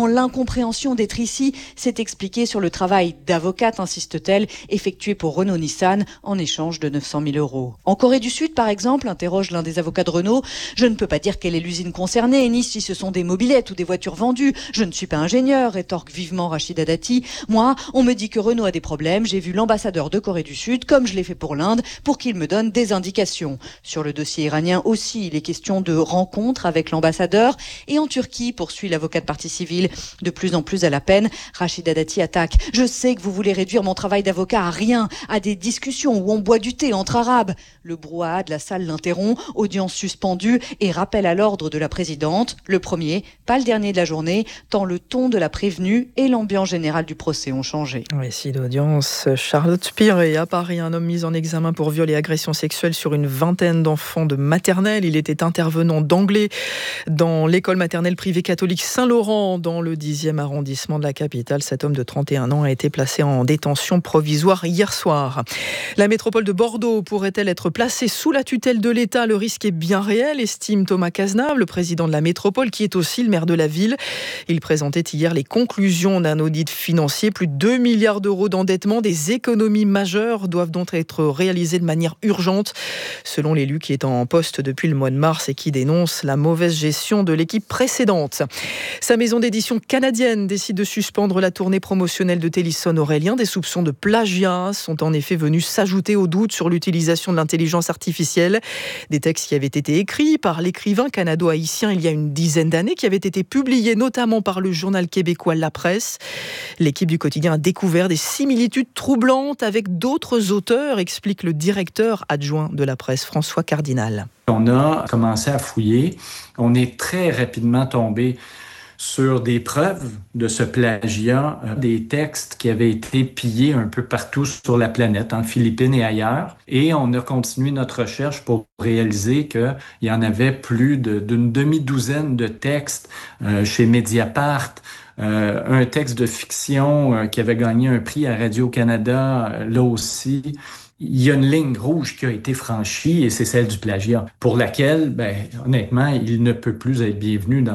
quand l'incompréhension d'être ici s'est expliquée sur le travail d'avocate, insiste-t-elle, effectué pour Renault-Nissan en échange de 900 000 euros. En Corée du Sud, par exemple, interroge l'un des avocats de Renault, je ne peux pas dire quelle est l'usine concernée, ni si ce sont des mobylettes ou des voitures vendues. Je ne suis pas ingénieur, rétorque vivement Rachida Dati. Moi, on me dit que Renault a des problèmes. J'ai vu l'ambassadeur de Corée du Sud, comme je l'ai fait pour l'Inde, pour qu'il me donne des indications. Sur le dossier iranien aussi, il est question de rencontres avec l'ambassadeur. Et en Turquie, poursuit l'avocat de partie civile, de plus en plus à la peine, Rachida Dati attaque. Je sais que vous voulez réduire mon travail d'avocat à rien, à des discussions où on boit du thé entre arabes. Le brouhaha de la salle l'interrompt, audience suspendue et rappel à l'ordre de la présidente. Le premier, pas le dernier de la journée, tant le ton de la prévenue et l'ambiance générale du procès ont changé. Récit d'audience, Charlotte Piré. À Paris, un homme mis en examen pour viol et agression sexuelle sur une vingtaine d'enfants de maternelle. Il était intervenant d'anglais dans l'école maternelle privée catholique Saint-Laurent, dans le 10e arrondissement de la capitale. Cet homme de 31 ans a été placé en détention provisoire hier soir. La métropole de Bordeaux pourrait-elle être placée sous la tutelle de l'État? Le risque est bien réel, estime Thomas Cazenave, le président de la métropole, qui est aussi le maire de la ville. Il présentait hier les conclusions d'un audit financier. Plus de 2 milliards d'euros d'endettement. Des économies majeures doivent donc être réalisées de manière urgente, selon l'élu qui est en poste depuis le mois de mars et qui dénonce la mauvaise gestion de l'équipe précédente. Sa maison d'édition canadienne décide de suspendre la tournée promotionnelle de Télisson Aurélien. Des soupçons de plagiat sont en effet venus s'ajouter aux doutes sur l'utilisation de l'intelligence artificielle. Des textes qui avaient été écrits par l'écrivain canado-haïtien il y a une dizaine d'années, qui avaient été publiés notamment par le journal québécois La Presse. L'équipe du quotidien a découvert des similitudes troublantes avec d'autres auteurs, explique le directeur adjoint de La Presse, François Cardinal. On a commencé à fouiller. On est très rapidement tombé sur des preuves de ce plagiat, des textes qui avaient été pillés un peu partout sur la planète, en Philippines et ailleurs. Et on a continué notre recherche pour réaliser qu'il y en avait plus d'une demi-douzaine de textes chez Mediapart. Un texte de fiction qui avait gagné un prix à Radio-Canada, là aussi. Il y a une ligne rouge qui a été franchie et c'est celle du plagiat, pour laquelle, honnêtement, il ne peut plus être bienvenu dans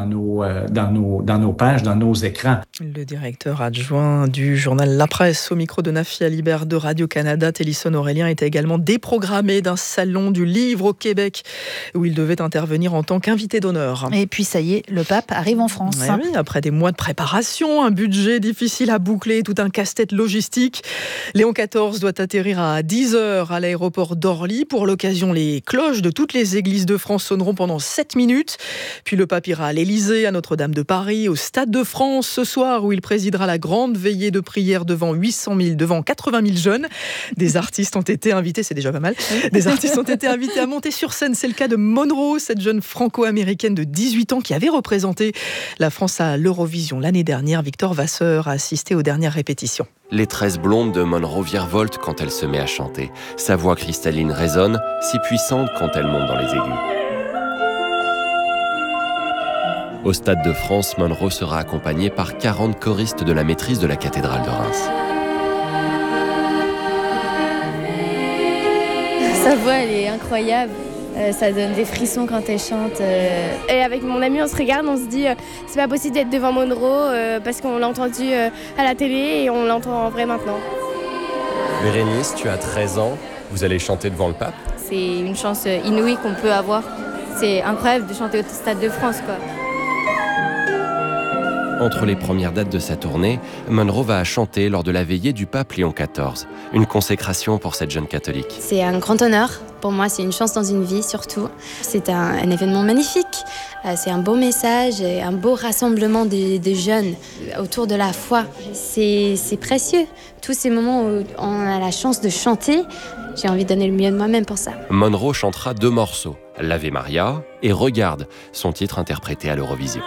nos pages, dans nos écrans. Le directeur adjoint du journal La Presse, au micro de Nafi Alibert de Radio-Canada, Télisson Aurélien, était également déprogrammé d'un salon du livre au Québec où il devait intervenir en tant qu'invité d'honneur. Et puis ça y est, le pape arrive en France. Oui, après des mois de préparation, un budget difficile à boucler, tout un casse-tête logistique. Léon XIV doit atterrir à 10h à l'aéroport d'Orly. Pour l'occasion, les cloches de toutes les églises de France sonneront pendant 7 minutes. Puis le pape ira à l'Élysée, à Notre-Dame de Paris, au Stade de France ce soir, où il présidera la grande veillée de prière devant 80 000 jeunes. Des artistes ont été invités, c'est déjà pas mal. Des artistes ont été invités à monter sur scène. C'est le cas de Monroe, cette jeune franco-américaine de 18 ans qui avait représenté la France à l'Eurovision l'année dernière. Victor Vasseur a assisté aux dernières répétitions. Les tresses blondes de Monroe virevoltent quand elle se met à chanter. Sa voix cristalline résonne, si puissante quand elle monte dans les aigus. Au Stade de France, Monroe sera accompagnée par 40 choristes de la maîtrise de la cathédrale de Reims. Sa voix, elle est incroyable. Ça donne des frissons quand elle chante. Et avec mon ami, on se regarde, on se dit c'est pas possible d'être devant Monroe parce qu'on l'a entendu à la télé et on l'entend en vrai maintenant. Bérénice, tu as 13 ans, vous allez chanter devant le pape? C'est une chance inouïe qu'on peut avoir. C'est incroyable de chanter au Stade de France, quoi. Entre les premières dates de sa tournée, Monroe va chanter lors de la veillée du pape Léon XIV. Une consécration pour cette jeune catholique. C'est un grand honneur. Pour moi, c'est une chance dans une vie, surtout. C'est un événement magnifique. C'est un beau message, un beau rassemblement de jeunes autour de la foi. C'est précieux. Tous ces moments où on a la chance de chanter, j'ai envie de donner le mieux de moi-même pour ça. Monroe chantera 2 morceaux, l'Ave Maria et Regarde, son titre interprété à l'Eurovision.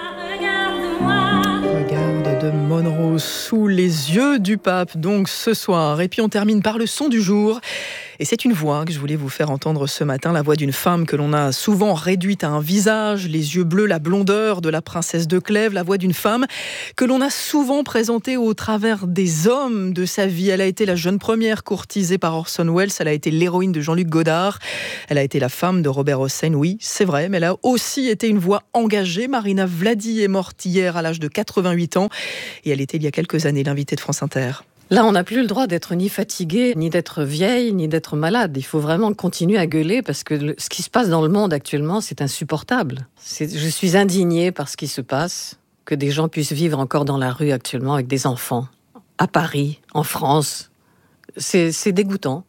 Regarde de Monroe sous les yeux du pape, donc ce soir. Et puis on termine par le son du jour. Et c'est une voix que je voulais vous faire entendre ce matin, la voix d'une femme que l'on a souvent réduite à un visage, les yeux bleus, la blondeur de la princesse de Clèves, la voix d'une femme que l'on a souvent présentée au travers des hommes de sa vie. Elle a été la jeune première courtisée par Orson Welles, elle a été l'héroïne de Jean-Luc Godard, elle a été la femme de Robert Hossein, oui, c'est vrai, mais elle a aussi été une voix engagée. Marina Vladi est morte hier à l'âge de 88 ans et elle était il y a quelques années l'invitée de France Inter. Là, on n'a plus le droit d'être ni fatigué, ni d'être vieille, ni d'être malade. Il faut vraiment continuer à gueuler parce que ce qui se passe dans le monde actuellement, c'est insupportable. Je suis indignée par ce qui se passe, que des gens puissent vivre encore dans la rue actuellement avec des enfants, à Paris, en France. C'est dégoûtant.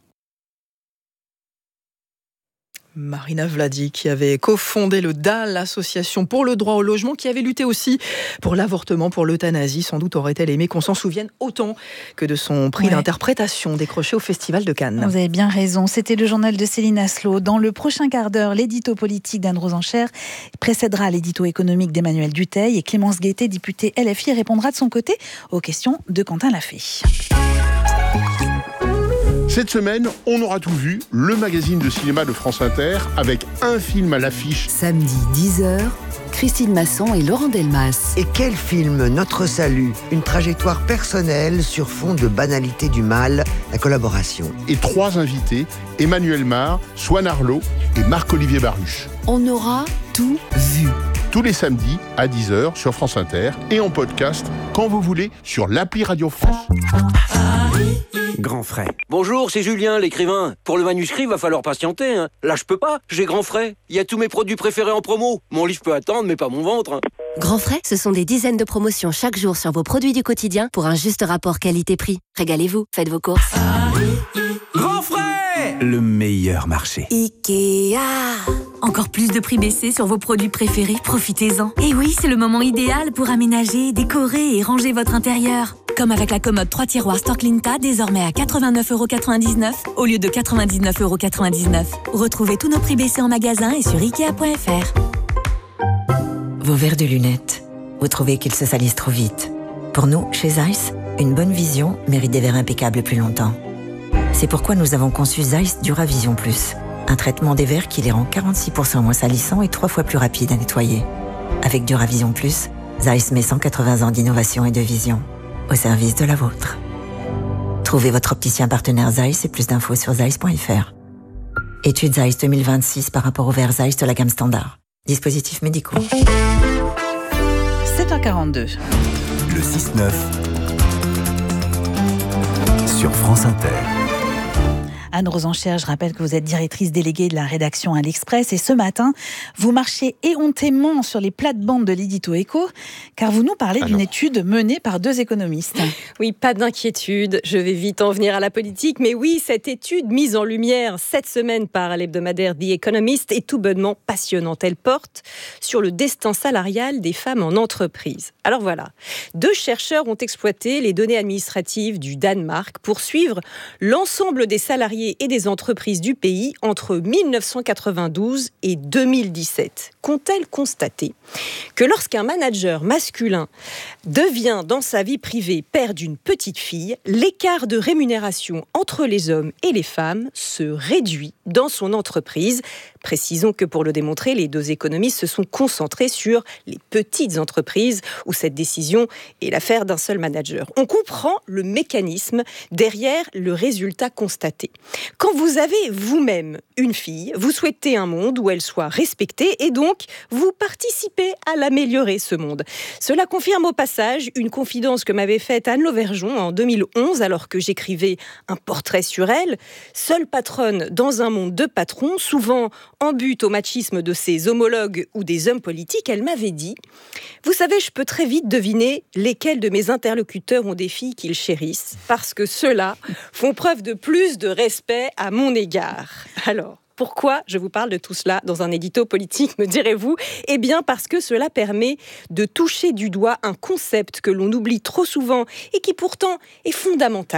Marina Vladi, qui avait cofondé le DAL, l'association pour le droit au logement, qui avait lutté aussi pour l'avortement, pour l'euthanasie. Sans doute aurait-elle aimé qu'on s'en souvienne autant que de son prix d'interprétation décroché au Festival de Cannes. Vous avez bien raison. C'était le journal de Céline Asselot. Dans le prochain quart d'heure, l'édito politique d'Anne Rosencher précédera l'édito économique d'Emmanuel Dutheil et Clémence Guettet, députée LFI, répondra de son côté aux questions de Quentin Lafay. Cette semaine, on aura tout vu, le magazine de cinéma de France Inter, avec un film à l'affiche. Samedi 10h, Christine Masson et Laurent Delmas. Et quel film, Notre Salut, une trajectoire personnelle sur fond de banalité du mal, la collaboration. Et 3 invités, Emmanuel Mar, Swan Arlo et Marc-Olivier Baruch. On aura tout vu. Tous les samedis à 10h sur France Inter et en podcast quand vous voulez sur l'appli Radio France. Grand frais. Bonjour, c'est Julien, l'écrivain. Pour le manuscrit, va falloir patienter. Hein. Là, je peux pas. J'ai Grand frais. Il y a tous mes produits préférés en promo. Mon livre peut attendre, mais pas mon ventre. Hein. Grand frais, ce sont des dizaines de promotions chaque jour sur vos produits du quotidien pour un juste rapport qualité-prix. Régalez-vous, faites vos courses. Grand frais, le meilleur marché. Ikea. Encore plus de prix baissés sur vos produits préférés, profitez-en. Et oui, c'est le moment idéal pour aménager, décorer et ranger votre intérieur. Comme avec la commode 3 tiroirs Storklinta, désormais à 89,99€ au lieu de 99,99€. Retrouvez tous nos prix baissés en magasin et sur Ikea.fr. Vos verres de lunettes, vous trouvez qu'ils se salissent trop vite. Pour nous, chez Zeiss, une bonne vision mérite des verres impeccables plus longtemps. C'est pourquoi nous avons conçu Zeiss Duravision Plus, un traitement des verres qui les rend 46% moins salissants et 3 fois plus rapides à nettoyer. Avec Duravision Plus, Zeiss met 180 ans d'innovation et de vision au service de la vôtre. Trouvez votre opticien partenaire Zeiss et plus d'infos sur zeiss.fr. Étude Zeiss 2026 par rapport aux verres Zeiss de la gamme standard. Dispositifs médicaux. 7h42. Le 6-9 sur France Inter. Anne Rosencher, je rappelle que vous êtes directrice déléguée de la rédaction à l'Express et ce matin, vous marchez éhontément sur les plates-bandes de l'édito Écho car vous nous parlez d'une étude menée par 2 économistes. Oui, pas d'inquiétude, je vais vite en venir à la politique, mais oui, cette étude mise en lumière cette semaine par l'hebdomadaire The Economist est tout bonnement passionnante. Elle porte sur le destin salarial des femmes en entreprise. Alors voilà, 2 chercheurs ont exploité les données administratives du Danemark pour suivre l'ensemble des salariés et des entreprises du pays entre 1992 et 2017. Qu'ont-elles constaté ? Que lorsqu'un manager masculin devient dans sa vie privée père d'une petite fille, l'écart de rémunération entre les hommes et les femmes se réduit dans son entreprise. Précisons que pour le démontrer, les 2 économistes se sont concentrés sur les petites entreprises où cette décision est l'affaire d'un seul manager. On comprend le mécanisme derrière le résultat constaté. Quand vous avez vous-même une fille, vous souhaitez un monde où elle soit respectée et donc vous participez à l'améliorer, ce monde. Cela confirme au passage une confidence que m'avait faite Anne Lauvergeon en 2011 alors que j'écrivais un portrait sur elle. Seule patronne dans un monde de patrons, souvent en but au machisme de ses homologues ou des hommes politiques, elle m'avait dit « Vous savez, je peux très vite deviner lesquels de mes interlocuteurs ont des filles qu'ils chérissent, parce que ceux-là font preuve de plus de respect à mon égard. » Alors, pourquoi je vous parle de tout cela dans un édito politique, me direz-vous ? Eh bien parce que cela permet de toucher du doigt un concept que l'on oublie trop souvent et qui pourtant est fondamental,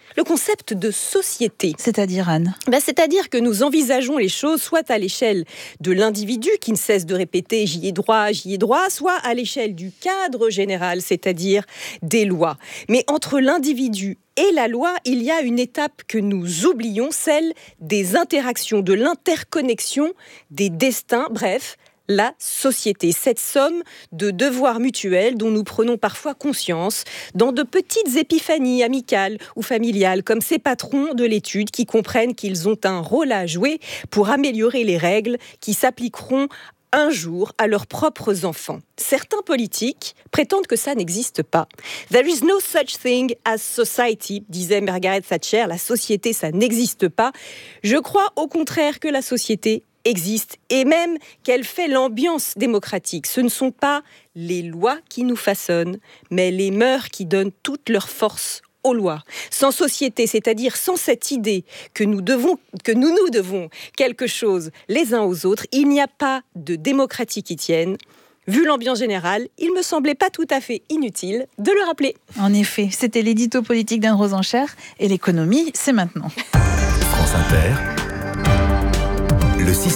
le concept de société. C'est-à-dire, Anne ? C'est-à-dire que nous envisageons les choses soit à l'échelle de l'individu qui ne cesse de répéter « j'y ai droit », soit à l'échelle du cadre général, c'est-à-dire des lois. Mais entre l'individu et la loi, il y a une étape que nous oublions, celle des interactions, de l'interconnexion des destins, bref, la société, cette somme de devoirs mutuels dont nous prenons parfois conscience dans de petites épiphanies amicales ou familiales, comme ces patrons de l'étude qui comprennent qu'ils ont un rôle à jouer pour améliorer les règles qui s'appliqueront un jour à leurs propres enfants. Certains politiques prétendent que ça n'existe pas. There is no such thing as society, disait Margaret Thatcher. La société, ça n'existe pas. Je crois au contraire que la société existe et même qu'elle fait l'ambiance démocratique. Ce ne sont pas les lois qui nous façonnent, mais les mœurs qui donnent toute leur force aux lois. Sans société, c'est-à-dire sans cette idée que nous nous devons quelque chose les uns aux autres, il n'y a pas de démocratie qui tienne. Vu l'ambiance générale, il me semblait pas tout à fait inutile de le rappeler. En effet, c'était l'édito politique d'Anne Rosencher et l'économie, c'est maintenant. France Inter, le 6-9.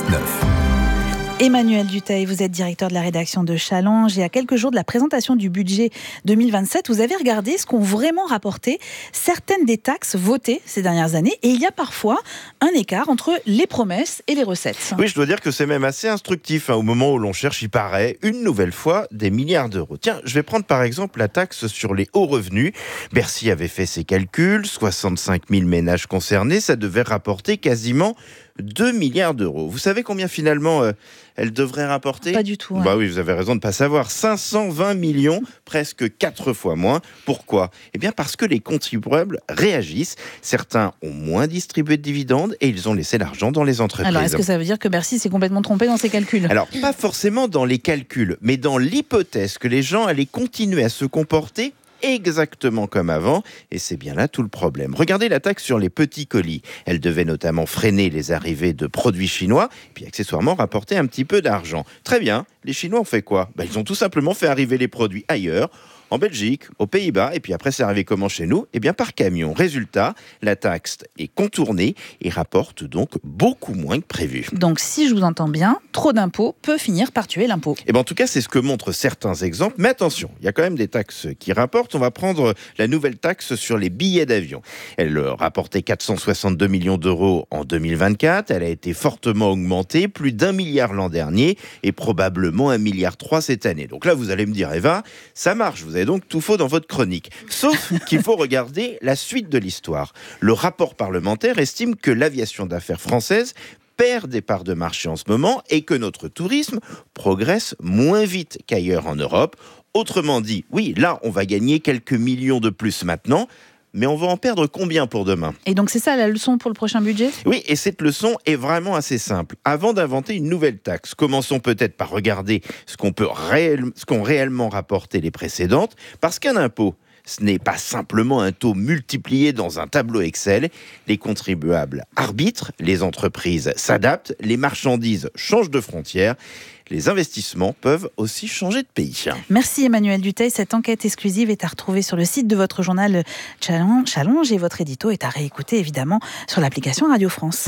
Emmanuel Dutheil, vous êtes directeur de la rédaction de Challenge et à quelques jours de la présentation du budget 2027, vous avez regardé ce qu'ont vraiment rapporté certaines des taxes votées ces dernières années et il y a parfois un écart entre les promesses et les recettes. Oui, je dois dire que c'est même assez instructif. Au moment où l'on cherche, il paraît, une nouvelle fois, des milliards d'euros. Tiens, je vais prendre par exemple la taxe sur les hauts revenus. Bercy avait fait ses calculs, 65 000 ménages concernés, ça devait rapporter quasiment 2 milliards d'euros. Vous savez combien finalement elle devrait rapporter ? Pas du tout. Ouais. Bah oui, vous avez raison de ne pas savoir. 520 millions, presque 4 fois moins. Pourquoi ? Eh bien parce que les contribuables réagissent. Certains ont moins distribué de dividendes et ils ont laissé l'argent dans les entreprises. Alors, est-ce que ça veut dire que Bercy s'est complètement trompé dans ses calculs ? Alors, pas forcément dans les calculs, mais dans l'hypothèse que les gens allaient continuer à se comporter exactement comme avant, et c'est bien là tout le problème. Regardez la taxe sur les petits colis. Elle devait notamment freiner les arrivées de produits chinois, puis accessoirement rapporter un petit peu d'argent. Très bien, les Chinois ont fait quoi ? Ils ont tout simplement fait arriver les produits ailleurs, en Belgique, aux Pays-Bas, et puis après c'est arrivé comment chez nous ? Eh bien par camion. Résultat, la taxe est contournée et rapporte donc beaucoup moins que prévu. Donc si je vous entends bien, trop d'impôts peut finir par tuer l'impôt. Eh bien en tout cas, c'est ce que montrent certains exemples. Mais attention, il y a quand même des taxes qui rapportent. On va prendre la nouvelle taxe sur les billets d'avion. Elle rapportait 462 millions d'euros en 2024. Elle a été fortement augmentée, plus d'1 milliard l'an dernier et probablement 1,3 milliard cette année. Donc là, vous allez me dire, Eva, ça marche, vous avez donc tout faux dans votre chronique. Sauf qu'il faut regarder la suite de l'histoire. Le rapport parlementaire estime que l'aviation d'affaires française perd des parts de marché en ce moment et que notre tourisme progresse moins vite qu'ailleurs en Europe. Autrement dit, oui, là, on va gagner quelques millions de plus maintenant, mais on va en perdre combien pour demain ? Et donc c'est ça la leçon pour le prochain budget ? Oui, et cette leçon est vraiment assez simple. Avant d'inventer une nouvelle taxe, commençons peut-être par regarder ce qu'ont réellement rapporté les précédentes, parce qu'un impôt, ce n'est pas simplement un taux multiplié dans un tableau Excel. Les contribuables arbitrent, les entreprises s'adaptent, les marchandises changent de frontières. Les investissements peuvent aussi changer de pays. Merci Emmanuel Dutheil. Cette enquête exclusive est à retrouver sur le site de votre journal Challenge et votre édito est à réécouter évidemment sur l'application Radio France.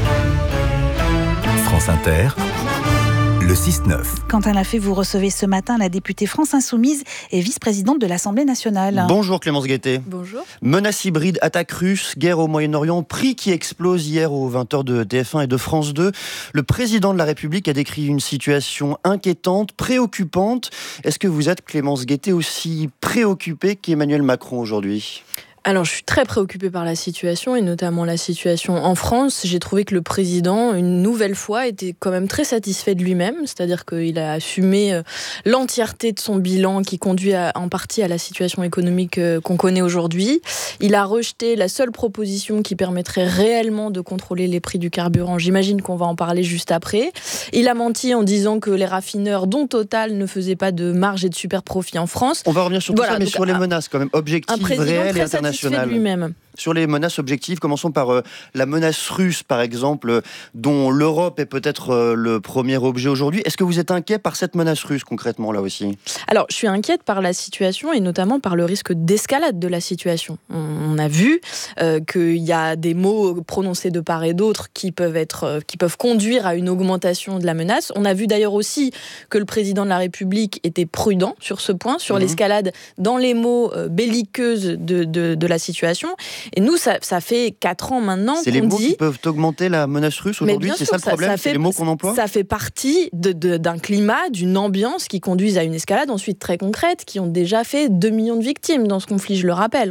France Inter, le 6-9. Quentin Lafay, vous recevez ce matin la députée France Insoumise et vice-présidente de l'Assemblée nationale. Bonjour Clémence Guettet. Bonjour. Menace hybride, attaque russe, guerre au Moyen-Orient, prix qui explose hier aux 20h de TF1 et de France 2. Le président de la République a décrit une situation inquiétante, préoccupante. Est-ce que vous êtes, Clémence Guettet, aussi préoccupée qu'Emmanuel Macron aujourd'hui ? Alors, je suis très préoccupée par la situation, et notamment la situation en France. J'ai trouvé que le président, une nouvelle fois, était quand même très satisfait de lui-même. C'est-à-dire qu'il a assumé l'entièreté de son bilan qui conduit en partie à la situation économique qu'on connaît aujourd'hui. Il a rejeté la seule proposition qui permettrait réellement de contrôler les prix du carburant. J'imagine qu'on va en parler juste après. Il a menti en disant que les raffineurs, dont Total, ne faisaient pas de marge et de super profit en France. On va revenir sur tout ça, mais sur les menaces quand même, objectives, réelles et internationales. De lui-même. Sur les menaces objectives, commençons par la menace russe, par exemple, dont l'Europe est peut-être le premier objet aujourd'hui. Est-ce que vous êtes inquiet par cette menace russe, concrètement, là aussi ? Alors, je suis inquiète par la situation et notamment par le risque d'escalade de la situation. On a vu qu'il y a des mots prononcés de part et d'autre qui peuvent conduire à une augmentation de la menace. On a vu d'ailleurs aussi que le président de la République était prudent sur ce point, sur l'escalade dans les mots belliqueuses de la situation. Et nous, ça fait 4 ans maintenant qu'on dit... C'est les mots qui peuvent augmenter la menace russe aujourd'hui ? C'est ça le problème, c'est les mots qu'on emploie ? Ça fait partie d'un climat, d'une ambiance qui conduisent à une escalade ensuite très concrète, qui ont déjà fait 2 millions de victimes dans ce conflit, je le rappelle,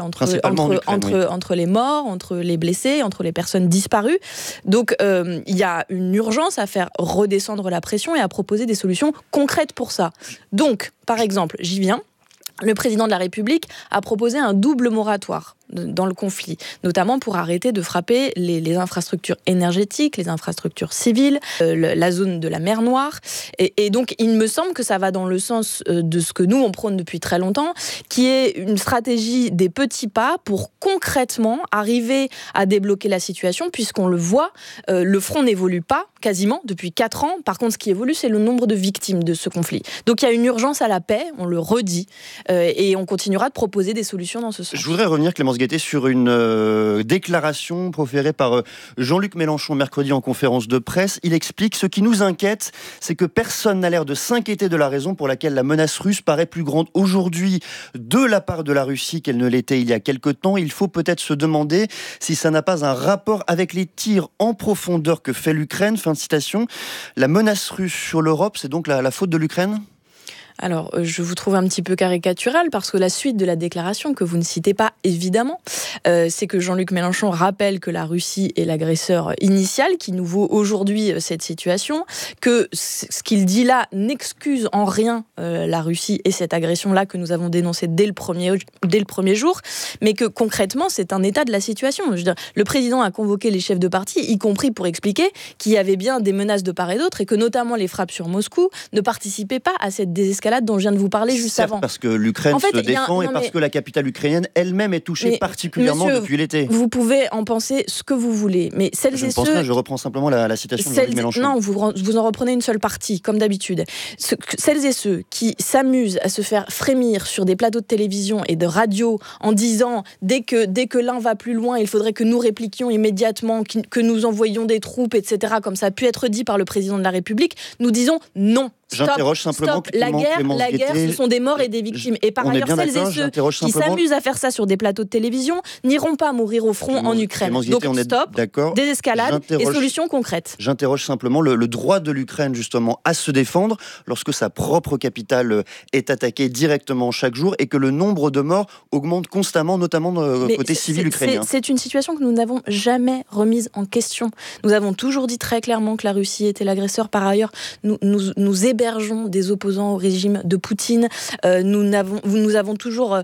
entre les morts, entre les blessés, entre les personnes disparues. Donc, il y a une urgence à faire redescendre la pression et à proposer des solutions concrètes pour ça. Donc, par exemple, j'y viens, le président de la République a proposé un double moratoire dans le conflit, notamment pour arrêter de frapper les infrastructures énergétiques, les infrastructures civiles, la zone de la mer Noire. Et donc, il me semble que ça va dans le sens de ce que nous, on prône depuis très longtemps, qui est une stratégie des petits pas pour concrètement arriver à débloquer la situation, puisqu'on le voit, le front n'évolue pas quasiment depuis 4 ans. Par contre, ce qui évolue, c'est le nombre de victimes de ce conflit. Donc, il y a une urgence à la paix, on le redit, et on continuera de proposer des solutions dans ce sens. Je voudrais revenir, Clémence Guettet, sur une déclaration proférée par Jean-Luc Mélenchon mercredi en conférence de presse. Il explique: ce qui nous inquiète, c'est que personne n'a l'air de s'inquiéter de la raison pour laquelle la menace russe paraît plus grande aujourd'hui de la part de la Russie qu'elle ne l'était il y a quelque temps. Il faut peut-être se demander si ça n'a pas un rapport avec les tirs en profondeur que fait l'Ukraine. Fin de citation. La menace russe sur l'Europe, c'est donc la faute de l'Ukraine ? Alors, je vous trouve un petit peu caricatural parce que la suite de la déclaration, que vous ne citez pas évidemment, c'est que Jean-Luc Mélenchon rappelle que la Russie est l'agresseur initial, qui nous vaut aujourd'hui cette situation, que ce qu'il dit là n'excuse en rien la Russie et cette agression-là que nous avons dénoncée dès le premier jour, mais que concrètement, c'est un état de la situation. Je veux dire, le président a convoqué les chefs de parti, y compris pour expliquer qu'il y avait bien des menaces de part et d'autre et que notamment les frappes sur Moscou ne participaient pas à cette désescalade dont je viens de vous parler juste avant. Parce que l'Ukraine se défend et parce que la capitale ukrainienne elle-même est touchée particulièrement depuis l'été. Vous pouvez en penser ce que vous voulez, mais je reprends simplement la citation de Jean-Luc Mélenchon. Non, vous en reprenez une seule partie, comme d'habitude. Celles et ceux qui s'amusent à se faire frémir sur des plateaux de télévision et de radio en disant dès que l'un va plus loin, il faudrait que nous répliquions immédiatement, que nous envoyions des troupes, etc., comme ça a pu être dit par le président de la République, nous disons non. J'interroge simplement la guerre, ce sont des morts et des victimes. Et par ailleurs, celles et ceux qui s'amusent à faire ça sur des plateaux de télévision n'iront pas mourir au front en Ukraine. Donc stop, désescalade et solutions concrètes. J'interroge simplement le droit de l'Ukraine justement à se défendre lorsque sa propre capitale est attaquée directement chaque jour et que le nombre de morts augmente constamment, notamment côté civil ukrainien. C'est une situation que nous n'avons jamais remise en question. Nous avons toujours dit très clairement que la Russie était l'agresseur. Par ailleurs, nous hébergeons des opposants au régime de Poutine. Nous avons toujours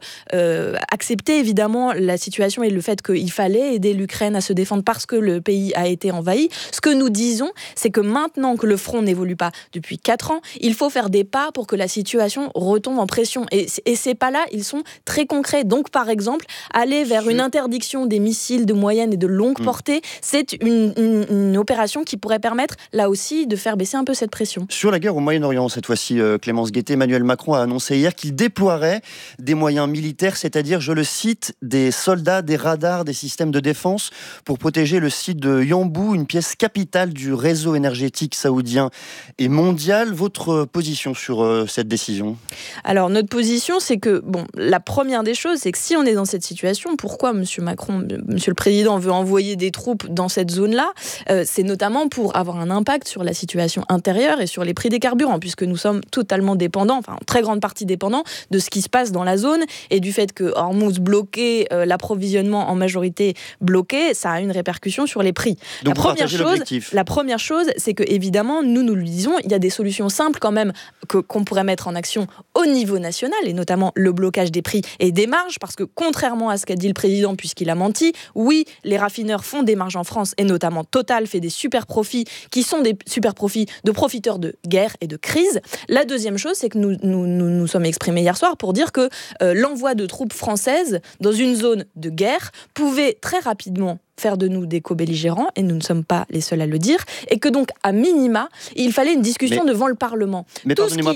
accepté évidemment la situation et le fait qu'il fallait aider l'Ukraine à se défendre parce que le pays a été envahi. Ce que nous disons, c'est que maintenant que le front n'évolue pas depuis 4 ans, il faut faire des pas pour que la situation retombe en pression. Et ces pas-là, ils sont très concrets. Donc par exemple, aller vers une interdiction des missiles de moyenne et de longue portée, c'est une opération qui pourrait permettre là aussi de faire baisser un peu cette pression. Sur la guerre au Moyen-Orient, cette fois-ci, Clémence Guettet, Emmanuel Macron a annoncé hier qu'il déploierait des moyens militaires, c'est-à-dire, je le cite, des soldats, des radars, des systèmes de défense pour protéger le site de Yanbu, une pièce capitale du réseau énergétique saoudien et mondial. Votre position sur cette décision ? Alors, notre position, c'est que, la première des choses, c'est que si on est dans cette situation, pourquoi M. Macron, M. le Président, veut envoyer des troupes dans cette zone-là ? C'est notamment pour avoir un impact sur la situation intérieure et sur les prix des carburants, puisque nous sommes totalement dépendants, enfin en très grande partie dépendants de ce qui se passe dans la zone et du fait que Hormuz bloqué, l'approvisionnement en majorité bloqué, ça a une répercussion sur les prix. Donc la première chose, c'est que évidemment, nous le disons, il y a des solutions simples quand même qu'on pourrait mettre en action au niveau national et notamment le blocage des prix et des marges, parce que contrairement à ce qu'a dit le président, puisqu'il a menti, oui, les raffineurs font des marges en France et notamment Total fait des super profits qui sont des super profits de profiteurs de guerre et de crise. La deuxième chose, c'est que nous sommes exprimés hier soir pour dire que l'envoi de troupes françaises dans une zone de guerre pouvait très rapidement faire de nous des co-belligérants, et nous ne sommes pas les seuls à le dire, et que donc, à minima, il fallait une discussion devant le Parlement. Mais pardonnez-moi,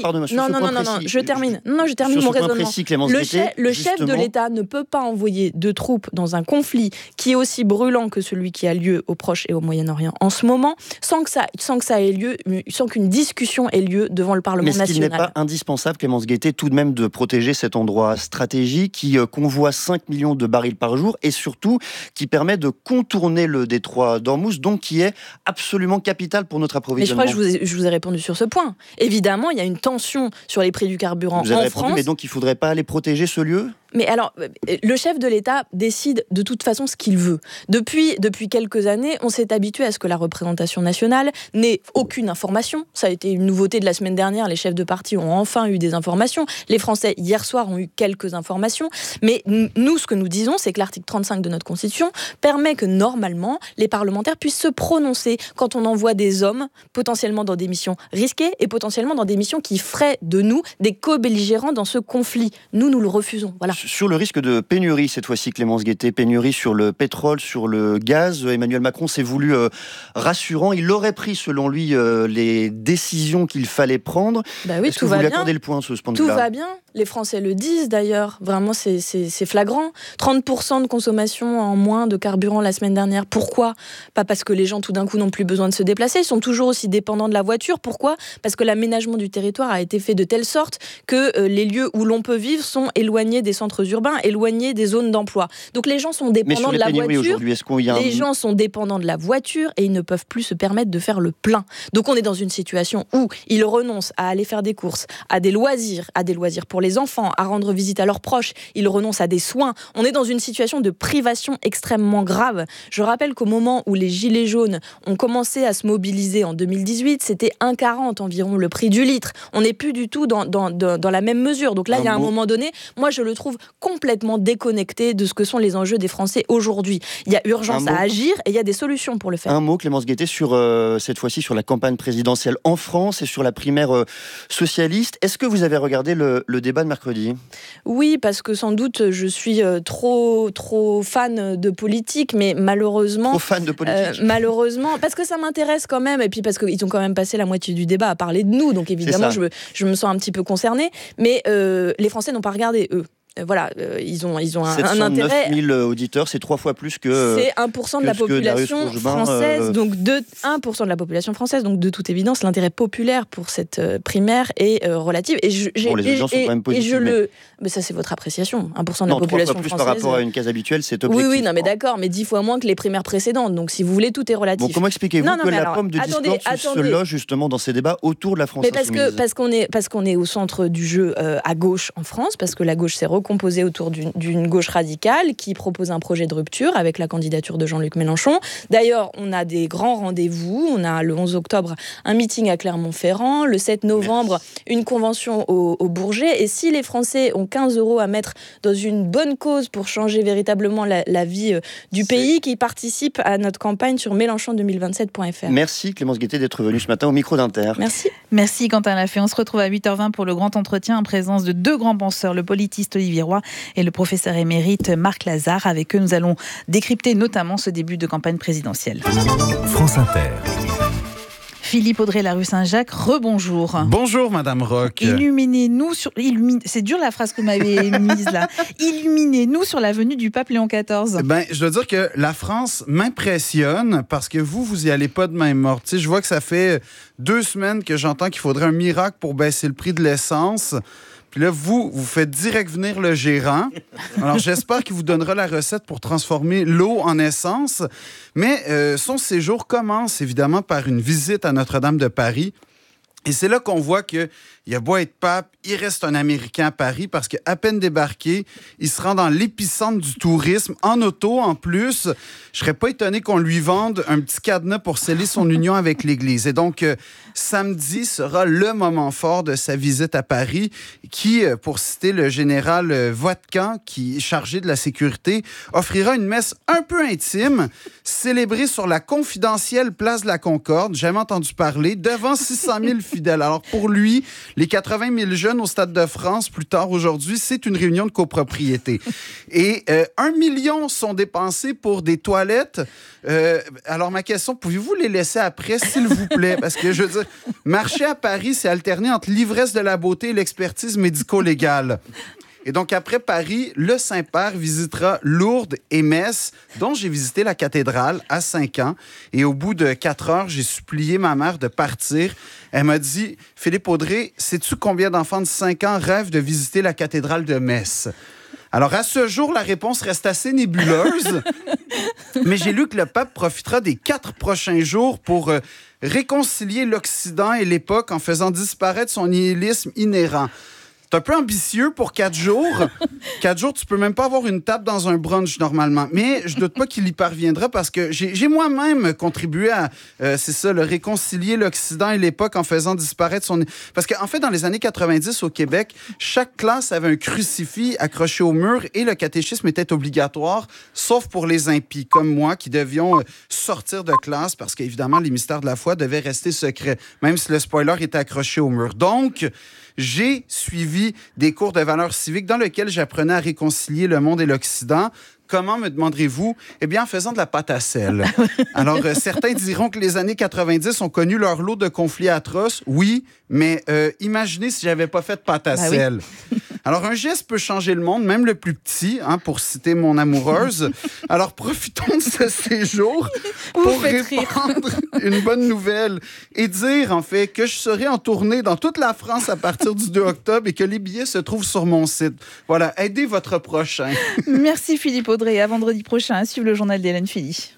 je termine mon raisonnement. Le chef de l'État ne peut pas envoyer de troupes dans un conflit qui est aussi brûlant que celui qui a lieu au Proche et au Moyen-Orient en ce moment, sans que ça ait lieu, sans qu'une discussion ait lieu devant le Parlement national. Mais est-ce qu'il n'est pas indispensable, Clémence Guettet, tout de même de protéger cet endroit stratégique qui convoie 5 millions de barils par jour, et surtout qui permet de contourner le détroit d'Ormuz, donc qui est absolument capital pour notre approvisionnement. Mais je crois que je vous ai répondu sur ce point. Évidemment, il y a une tension sur les prix du carburant vous avez en répondu, France. Mais donc il ne faudrait pas aller protéger ce lieu ? Mais alors, le chef de l'État décide de toute façon ce qu'il veut. Depuis quelques années, on s'est habitué à ce que la représentation nationale n'ait aucune information. Ça a été une nouveauté de la semaine dernière. Les chefs de parti ont enfin eu des informations. Les Français, hier soir, ont eu quelques informations. Mais nous, ce que nous disons, c'est que l'article 35 de notre Constitution permet que, normalement, les parlementaires puissent se prononcer quand on envoie des hommes, potentiellement dans des missions risquées et potentiellement dans des missions qui feraient de nous des co-belligérants dans ce conflit. Nous le refusons. Voilà. Sur le risque de pénurie, cette fois-ci, Clémence Guettet, pénurie sur le pétrole, sur le gaz, Emmanuel Macron s'est voulu rassurant. Il aurait pris, selon lui, les décisions qu'il fallait prendre. Bah oui, est-ce que vous lui accordez le point sur ce point de vue-là ? Tout va bien. Les Français le disent d'ailleurs. Vraiment, c'est flagrant. 30% de consommation en moins de carburant la semaine dernière. Pourquoi ? Pas parce que les gens, tout d'un coup, n'ont plus besoin de se déplacer. Ils sont toujours aussi dépendants de la voiture. Pourquoi ? Parce que l'aménagement du territoire a été fait de telle sorte que les lieux où l'on peut vivre sont éloignés des centres urbains, éloignés des zones d'emploi. Donc les gens sont dépendants de la voiture. Les gens sont dépendants de la voiture et ils ne peuvent plus se permettre de faire le plein. Donc on est dans une situation où ils renoncent à aller faire des courses, à des loisirs pour les enfants, à rendre visite à leurs proches. Ils renoncent à des soins. On est dans une situation de privation extrêmement grave. Je rappelle qu'au moment où les Gilets jaunes ont commencé à se mobiliser en 2018, c'était 1,40 environ le prix du litre. On n'est plus du tout dans la même mesure. Donc là, il y a un moment donné, moi je le trouve complètement déconnecté de ce que sont les enjeux des Français aujourd'hui. Il y a urgence à agir et il y a des solutions pour le faire. Un mot, Clémence Guettet, sur cette fois-ci sur la campagne présidentielle en France et sur la primaire socialiste. Est-ce que vous avez regardé le débat de mercredi ? Oui, parce que sans doute je suis trop fan de politique, mais malheureusement... Trop fan de politique malheureusement, parce que ça m'intéresse quand même, et puis parce qu'ils ont quand même passé la moitié du débat à parler de nous, donc évidemment je me sens un petit peu concernée, mais les Français n'ont pas regardé, eux. Voilà, ils ont un intérêt. 709 000 auditeurs, c'est 3 fois plus que. C'est 1% de la population française, donc 1% de la population française, donc de toute évidence, l'intérêt populaire pour cette primaire est relatif. Et les audiences sont quand même positives. Mais ça, c'est votre appréciation. 1% de la population 3 fois plus française. Par rapport à une case habituelle, c'est objectif. Oui, non, mais d'accord, mais 10 fois moins que les primaires précédentes. Donc, si vous voulez, tout est relatif. Bon, comment expliquez-vous que la pomme de discorde se loge justement dans ces débats autour de la France insoumise ? Parce qu'on est au centre du jeu à gauche en France, parce que la gauche s'est recomposée autour d'une gauche radicale qui propose un projet de rupture avec la candidature de Jean-Luc Mélenchon. D'ailleurs, on a des grands rendez-vous. On a le 11 octobre un meeting à Clermont-Ferrand, le 7 novembre une convention au Bourget. Et si les Français ont 15 € à mettre dans une bonne cause pour changer véritablement la vie du pays, qui participe à notre campagne sur mélenchon2027.fr. Merci Clémence Guettet d'être venue ce matin au micro d'Inter. Merci. Merci Quentin Lafay. On se retrouve à 8h20 pour le grand entretien en présence de 2 grands penseurs, le politiste Olivier Roy et le professeur émérite Marc Lazare. Avec eux, nous allons décrypter notamment ce début de campagne présidentielle. France Inter. Philippe Audrey, la rue Saint-Jacques, rebonjour. Bonjour Madame Roch. Illuminez-nous sur... C'est dur la phrase que vous m'avez mise là. Illuminez-nous sur l'avenue du pape Léon XIV. Je dois dire que la France m'impressionne parce que vous y allez pas de main morte. Tu sais, je vois que ça fait 2 semaines que j'entends qu'il faudrait un miracle pour baisser le prix de l'essence. Puis là, vous faites direct venir le gérant. Alors, j'espère qu'il vous donnera la recette pour transformer l'eau en essence. Mais son séjour commence évidemment par une visite à Notre-Dame de Paris. Et c'est là qu'on voit qu'il il a beau être pape, il reste un Américain à Paris parce qu'à peine débarqué, il se rend dans l'épicentre du tourisme, en auto en plus. Je serais pas étonné qu'on lui vende un petit cadenas pour sceller son union avec l'Église. Et donc, samedi sera le moment fort de sa visite à Paris qui, pour citer le général Voitcan, qui est chargé de la sécurité, offrira une messe un peu intime, célébrée sur la confidentielle place de la Concorde, jamais entendu parler, devant 600 000 fidèles. Alors pour lui, les 80 000 jeunes au Stade de France, plus tard aujourd'hui, c'est une réunion de copropriété. Et 1 million sont dépensés pour des toilettes. Alors ma question, pouvez-vous les laisser après, s'il vous plaît? Parce que je veux dire, marcher à Paris, c'est alterner entre l'ivresse de la beauté et l'expertise médico-légale. Et donc, après Paris, le Saint-Père visitera Lourdes et Metz, dont j'ai visité la cathédrale à 5 ans. Et au bout de 4 heures, j'ai supplié ma mère de partir. Elle m'a dit, « Philippe Audrey, sais-tu combien d'enfants de 5 ans rêvent de visiter la cathédrale de Metz? » Alors, à ce jour, la réponse reste assez nébuleuse. Mais j'ai lu que le pape profitera des 4 prochains jours pour réconcilier l'Occident et l'époque en faisant disparaître son nihilisme inhérent. C'est un peu ambitieux pour 4 jours. 4 jours, tu peux même pas avoir une table dans un brunch normalement. Mais je doute pas qu'il y parviendra parce que j'ai moi-même contribué à, c'est ça, le réconcilier l'Occident et l'époque en faisant disparaître son... Parce qu'en fait, dans les années 90 au Québec, chaque classe avait un crucifix accroché au mur et le catéchisme était obligatoire, sauf pour les impies, comme moi, qui devions sortir de classe parce qu'évidemment, les mystères de la foi devaient rester secrets, même si le spoiler était accroché au mur. Donc, j'ai suivi des cours de valeurs civiques dans lesquels j'apprenais à réconcilier le monde et l'Occident. Comment, me demanderez-vous? Eh bien, en faisant de la pâte à sel. Alors, certains diront que les années 90 ont connu leur lot de conflits atroces. Oui, mais imaginez si j'avais pas fait de pâte à sel. Oui. Alors, un geste peut changer le monde, même le plus petit, hein, pour citer mon amoureuse. Alors, profitons de ce séjour pour répandre une bonne nouvelle et dire, en fait, que je serai en tournée dans toute la France à partir du 2 octobre et que les billets se trouvent sur mon site. Voilà, aidez votre prochain. Merci Philippe Audrey. À vendredi prochain, à suivre le journal d'Hélène Philly.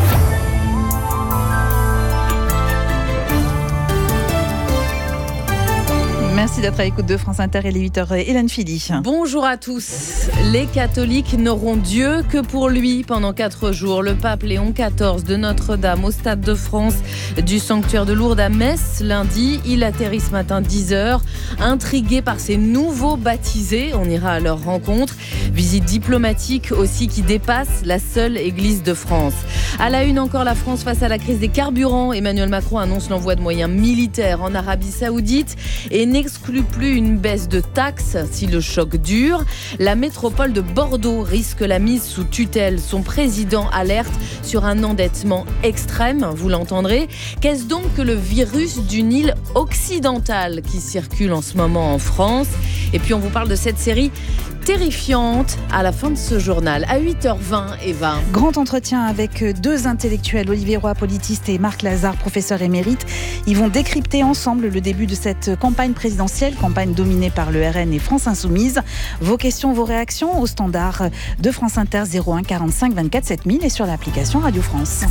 Merci d'être à l'écoute de France Inter et les 8h. Hélène Philly. Bonjour à tous. Les catholiques n'auront Dieu que pour lui pendant 4 jours. Le pape Léon XIV de Notre-Dame au Stade de France du sanctuaire de Lourdes à Metz. Lundi, il atterrit ce matin 10h. Intrigué par ces nouveaux baptisés, on ira à leur rencontre. Visite diplomatique aussi qui dépasse la seule église de France. À la une encore, la France face à la crise des carburants. Emmanuel Macron annonce l'envoi de moyens militaires en Arabie Saoudite et n'exclut plus une baisse de taxes si le choc dure. La métropole de Bordeaux risque la mise sous tutelle. Son président alerte sur un endettement extrême, vous l'entendrez. Qu'est-ce donc que le virus du Nil occidental qui circule en ce moment en France? Et puis on vous parle de cette série terrifiante à la fin de ce journal, à 8h20, Eva. Grand entretien avec 2 intellectuels, Olivier Roy, politiste, et Marc Lazare, professeur émérite. Ils vont décrypter ensemble le début de cette campagne présidentielle, campagne dominée par le RN et France Insoumise. Vos questions, vos réactions au standard de France Inter 01 45 24 7000 et sur l'application Radio France.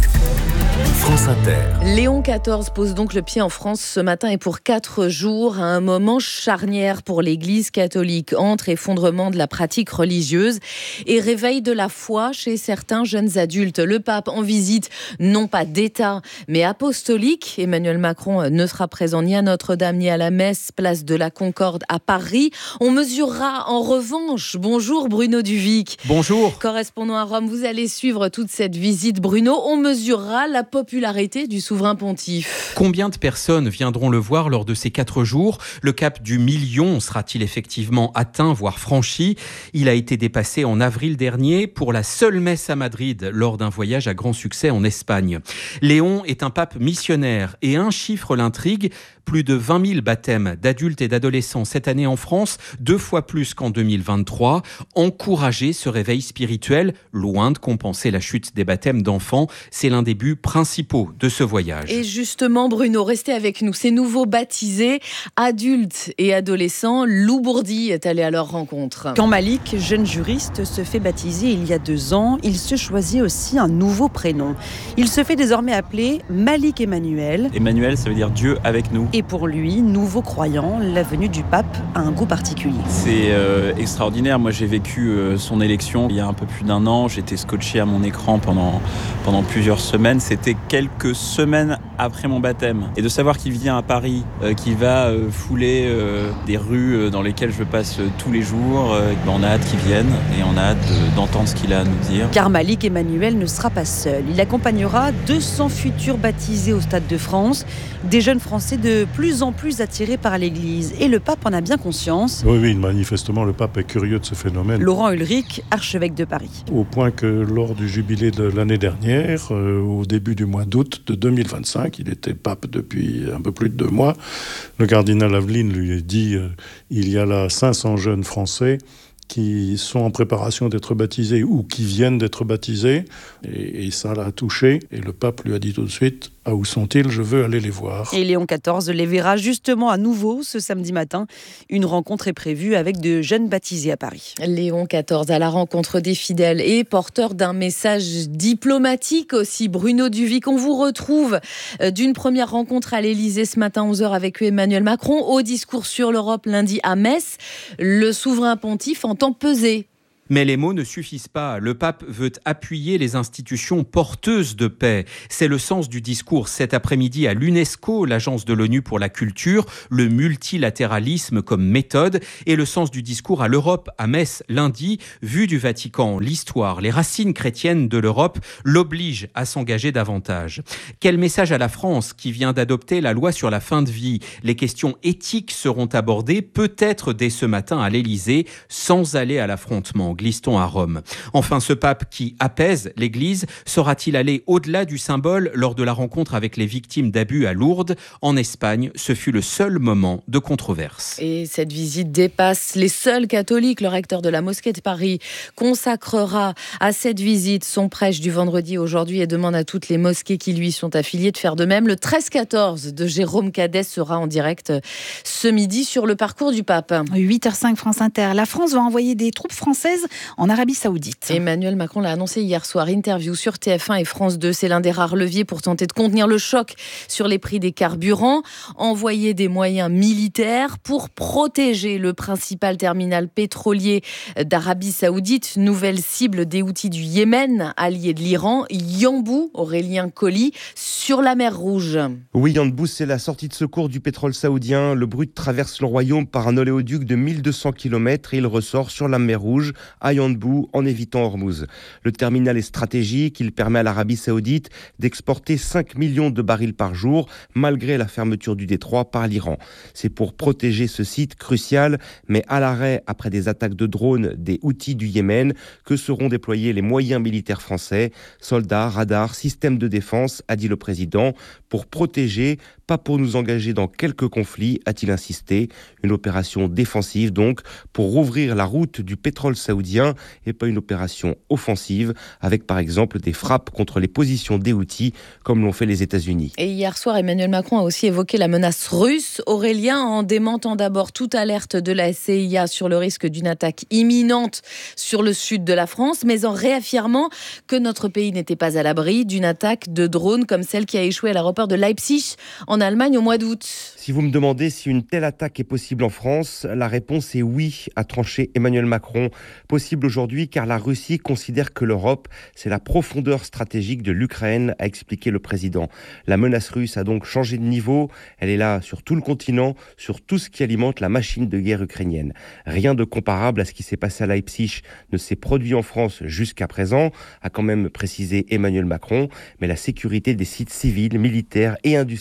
France Inter. Léon XIV pose donc le pied en France ce matin et pour 4 jours, à un moment charnière pour l'Église catholique, entre effondrement de la pratique religieuse et réveil de la foi chez certains jeunes adultes. Le pape en visite, non pas d'État, mais apostolique. Emmanuel Macron ne sera présent ni à Notre-Dame ni à la messe, place de la Concorde à Paris. On mesurera en revanche. Bonjour Bruno Duvic. Bonjour. Correspondant à Rome, vous allez suivre toute cette visite. Bruno, on mesurera la popularité du souverain pontife. Combien de personnes viendront le voir lors de ces 4 jours? Le cap du million sera-t-il effectivement atteint, voire franchi? Il a été dépassé en avril dernier pour la seule messe à Madrid lors d'un voyage à grand succès en Espagne. Léon est un pape missionnaire et un chiffre l'intrigue. Plus de 20 000 baptêmes d'adultes et d'adolescents cette année en France, 2 fois plus qu'en 2023. Encourager ce réveil spirituel, loin de compenser la chute des baptêmes d'enfants, c'est l'un des buts principaux de ce voyage. Et justement, Bruno, restez avec nous. Ces nouveaux baptisés, adultes et adolescents, Lou Bourdi est allé à leur rencontre. Quand Malik, jeune juriste, se fait baptiser il y a 2 ans, il se choisit aussi un nouveau prénom. Il se fait désormais appeler Malik Emmanuel. Emmanuel, ça veut dire Dieu avec nous. Et pour lui, nouveau croyant, la venue du pape a un goût particulier. C'est extraordinaire. Moi, j'ai vécu son élection il y a un peu plus d'1 an. J'étais scotché à mon écran pendant plusieurs semaines. C'était quelques semaines après mon baptême. Et de savoir qu'il vient à Paris, qu'il va fouler des rues dans lesquelles je passe tous les jours, on a hâte qu'il vienne et on a hâte d'entendre ce qu'il a à nous dire. Car Malik Emmanuel ne sera pas seul. Il accompagnera 200 futurs baptisés au Stade de France, des jeunes Français de plus en plus attirés par l'Église. Et le pape en a bien conscience. Oui, manifestement, le pape est curieux de ce phénomène. Laurent Ulrich, archevêque de Paris. Au point que lors du jubilé de l'année dernière, au début du mois d'août de 2025, il était pape depuis un peu plus de 2 mois, le cardinal Aveline lui a dit il y a là 500 jeunes Français qui sont en préparation d'être baptisés ou qui viennent d'être baptisés, et ça l'a touché, et le pape lui a dit tout de suite « Ah, où sont-ils ? Je veux aller les voir ». Et Léon XIV les verra justement à nouveau ce samedi matin. Une rencontre est prévue avec de jeunes baptisés à Paris. Léon XIV à la rencontre des fidèles et porteur d'un message diplomatique aussi. Bruno Duvic, on vous retrouve d'une première rencontre à l'Élysée ce matin 11h avec Emmanuel Macron, au discours sur l'Europe lundi à Metz. Le souverain pontife entend peser. Mais les mots ne suffisent pas. Le pape veut appuyer les institutions porteuses de paix. C'est le sens du discours cet après-midi à l'UNESCO, l'agence de l'ONU pour la culture, le multilatéralisme comme méthode, et le sens du discours à l'Europe à Metz lundi. Vue du Vatican, l'histoire, les racines chrétiennes de l'Europe l'obligent à s'engager davantage. Quel message à la France qui vient d'adopter la loi sur la fin de vie ? Les questions éthiques seront abordées peut-être dès ce matin à l'Élysée, sans aller à l'affrontement. Glisse-t-on à Rome. Enfin, ce pape qui apaise l'Église, saura-t-il aller au-delà du symbole lors de la rencontre avec les victimes d'abus à Lourdes ? En Espagne, ce fut le seul moment de controverse. Et cette visite dépasse les seuls catholiques. Le recteur de la mosquée de Paris consacrera à cette visite son prêche du vendredi aujourd'hui et demande à toutes les mosquées qui lui sont affiliées de faire de même. Le 13-14 de Jérôme Cadet sera en direct ce midi sur le parcours du pape. 8h05 France Inter. La France va envoyer des troupes françaises en Arabie Saoudite. Emmanuel Macron l'a annoncé hier soir. Interview sur TF1 et France 2. C'est l'un des rares leviers pour tenter de contenir le choc sur les prix des carburants. Envoyer des moyens militaires pour protéger le principal terminal pétrolier d'Arabie Saoudite. Nouvelle cible des Houthis du Yémen, allié de l'Iran. Yanbu, Aurélien Colli, sur la mer Rouge. Oui, Yanbu, c'est la sortie de secours du pétrole saoudien. Le Brut traverse le royaume par un oléoduc de 1200 km et il ressort sur la mer Rouge à Yanbu en évitant Hormuz. Le terminal est stratégique, il permet à l'Arabie Saoudite d'exporter 5 millions de barils par jour malgré la fermeture du détroit par l'Iran. C'est pour protéger ce site crucial, mais à l'arrêt après des attaques de drones des Houthis du Yémen, que seront déployés les moyens militaires français, soldats, radars, systèmes de défense, a dit le président, pour protéger, pas pour nous engager dans quelques conflits, a-t-il insisté. Une opération défensive donc, pour rouvrir la route du pétrole saoudien et pas une opération offensive, avec par exemple des frappes contre les positions des Houthis, comme l'ont fait les États-Unis. Et hier soir, Emmanuel Macron a aussi évoqué la menace russe. Aurélien, en démentant d'abord toute alerte de la CIA sur le risque d'une attaque imminente sur le sud de la France, mais en réaffirmant que notre pays n'était pas à l'abri d'une attaque de drone comme celle qui a échoué à l'aéroport de Leipzig en Allemagne au mois d'août. Si vous me demandez si une telle attaque est possible en France, la réponse est oui, a tranché Emmanuel Macron. Possible aujourd'hui car la Russie considère que l'Europe, c'est la profondeur stratégique de l'Ukraine, a expliqué le président. La menace russe a donc changé de niveau. Elle est là sur tout le continent, sur tout ce qui alimente la machine de guerre ukrainienne. Rien de comparable à ce qui s'est passé à Leipzig ne s'est produit en France jusqu'à présent, a quand même précisé Emmanuel Macron. Mais la sécurité des sites civils, militaires et industriels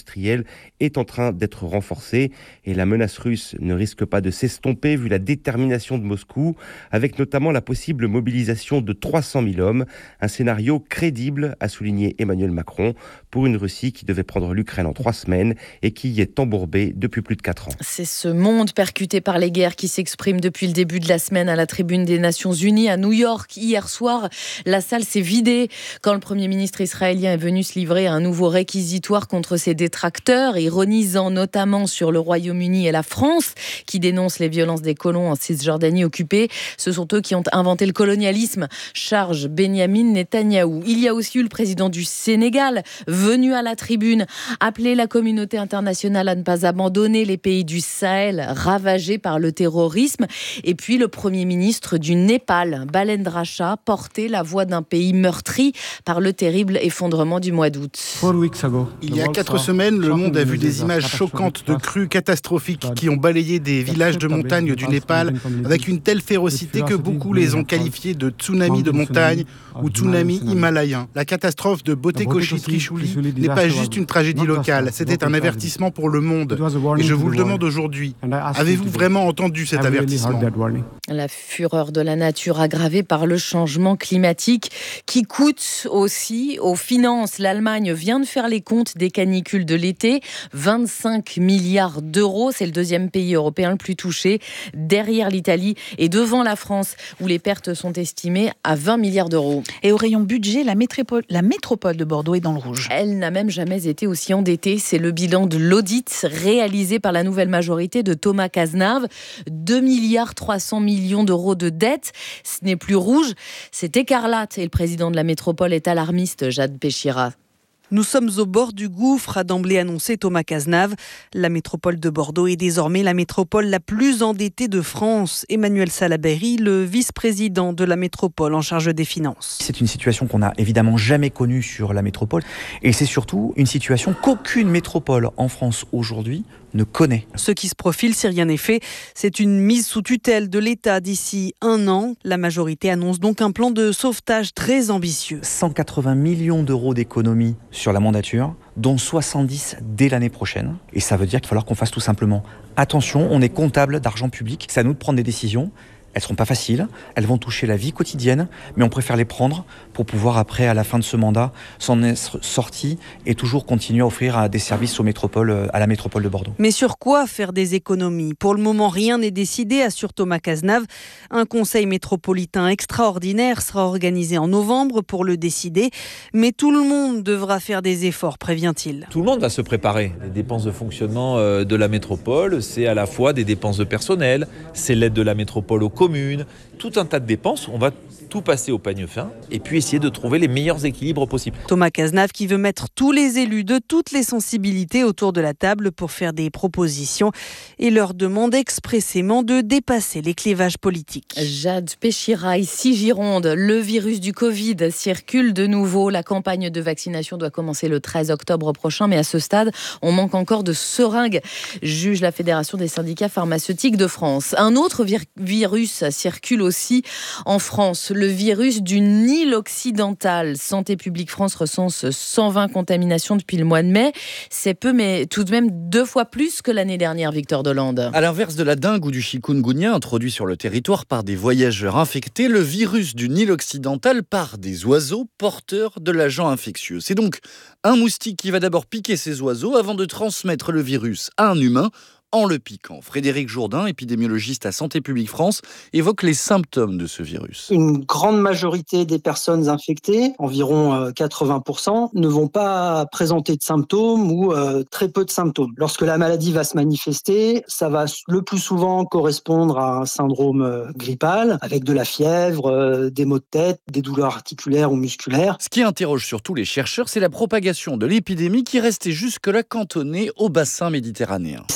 est en train d'être renforcée et la menace russe ne risque pas de s'estomper vu la détermination de Moscou, avec notamment la possible mobilisation de 300 000 hommes, un scénario crédible, a souligné Emmanuel Macron, pour une Russie qui devait prendre l'Ukraine en 3 semaines et qui y est embourbée depuis plus de 4 ans. C'est ce monde percuté par les guerres qui s'exprime depuis le début de la semaine à la tribune des Nations Unies à New York. Hier soir, la salle s'est vidée quand le Premier ministre israélien est venu se livrer à un nouveau réquisitoire contre ses détracteurs, ironisant notamment sur le Royaume-Uni et la France qui dénoncent les violences des colons en Cisjordanie occupée. Ce sont eux qui ont inventé le colonialisme, charge Benyamin Netanyahou. Il y a aussi eu le président du Sénégal venu à la tribune appeler la communauté internationale à ne pas abandonner les pays du Sahel ravagés par le terrorisme. Et puis le Premier ministre du Népal, Balendra Shah, portait la voix d'un pays meurtri par le terrible effondrement du mois d'août. Il y a 4 semaines, le monde a vu des images choquantes de crues catastrophiques qui ont balayé des villages de montagne du Népal avec une telle férocité que beaucoup les ont qualifiés de tsunami de montagne ou tsunami himalayen. La catastrophe de Botekoshi-Trichouli n'est pas juste une tragédie locale, c'était un avertissement pour le monde. Et je vous le demande aujourd'hui, avez-vous vraiment entendu cet avertissement ? La fureur de la nature aggravée par le changement climatique qui coûte aussi aux finances. L'Allemagne vient de faire les comptes des canicules de l'été, 25 milliards d'euros. C'est le 2e pays européen le plus touché, derrière l'Italie et devant la France, où les pertes sont estimées à 20 milliards d'euros. Et au rayon budget, la métropole de Bordeaux est dans le rouge. Elle n'a même jamais été aussi endettée. C'est le bilan de l'audit réalisé par la nouvelle majorité de Thomas Cazenave. 2 milliards 300 millions d'euros de dette. Ce n'est plus rouge, c'est écarlate. Et le président de la métropole est alarmiste, Jade Péchira. Nous sommes au bord du gouffre, a d'emblée annoncé Thomas Cazenave. La métropole de Bordeaux est désormais la métropole la plus endettée de France. Emmanuel Salaberry, le vice-président de la métropole en charge des finances. C'est une situation qu'on n'a évidemment jamais connue sur la métropole. Et c'est surtout une situation qu'aucune métropole en France aujourd'hui ne connaît. Ce qui se profile, si rien n'est fait, c'est une mise sous tutelle de l'État d'ici 1 an. La majorité annonce donc un plan de sauvetage très ambitieux. 180 millions d'euros d'économies sur la mandature, dont 70 dès l'année prochaine. Et ça veut dire qu'il va falloir qu'on fasse tout simplement attention, on est comptable d'argent public, c'est à nous de prendre des décisions. Elles ne seront pas faciles, elles vont toucher la vie quotidienne, mais on préfère les prendre pour pouvoir après, à la fin de ce mandat, s'en être sorti et toujours continuer à offrir des services à la métropole de Bordeaux. Mais sur quoi faire des économies ? Pour le moment, rien n'est décidé, assure Thomas Cazenave. Un conseil métropolitain extraordinaire sera organisé en novembre pour le décider, mais tout le monde devra faire des efforts, prévient-il. Tout le monde va se préparer. Les dépenses de fonctionnement de la métropole, c'est à la fois des dépenses de personnel, c'est l'aide de la métropole aux communes, tout un tas de dépenses. On va tout passer au peigne fin et puis essayer de trouver les meilleurs équilibres possibles. Thomas Cazenave qui veut mettre tous les élus de toutes les sensibilités autour de la table pour faire des propositions et leur demande expressément de dépasser les clivages politiques. Jade Péchira, ici Gironde, le virus du Covid circule de nouveau. La campagne de vaccination doit commencer le 13 octobre prochain, mais à ce stade, on manque encore de seringues, juge la Fédération des syndicats pharmaceutiques de France. Un autre virus circule aussi en France, le virus du Nil occidental. Santé publique France recense 120 contaminations depuis le mois de mai. C'est peu, mais tout de même 2 fois plus que l'année dernière, Victor Delande. À l'inverse de la dengue ou du chikungunya introduits sur le territoire par des voyageurs infectés, le virus du Nil occidental part des oiseaux porteurs de l'agent infectieux. C'est donc un moustique qui va d'abord piquer ces oiseaux avant de transmettre le virus à un humain en le piquant. Frédéric Jourdain, épidémiologiste à Santé publique France, évoque les symptômes de ce virus. Une grande majorité des personnes infectées, environ 80%, ne vont pas présenter de symptômes ou très peu de symptômes. Lorsque la maladie va se manifester, ça va le plus souvent correspondre à un syndrome grippal, avec de la fièvre, des maux de tête, des douleurs articulaires ou musculaires. Ce qui interroge surtout les chercheurs, c'est la propagation de l'épidémie qui restait jusque-là cantonnée au bassin méditerranéen. Cette évolution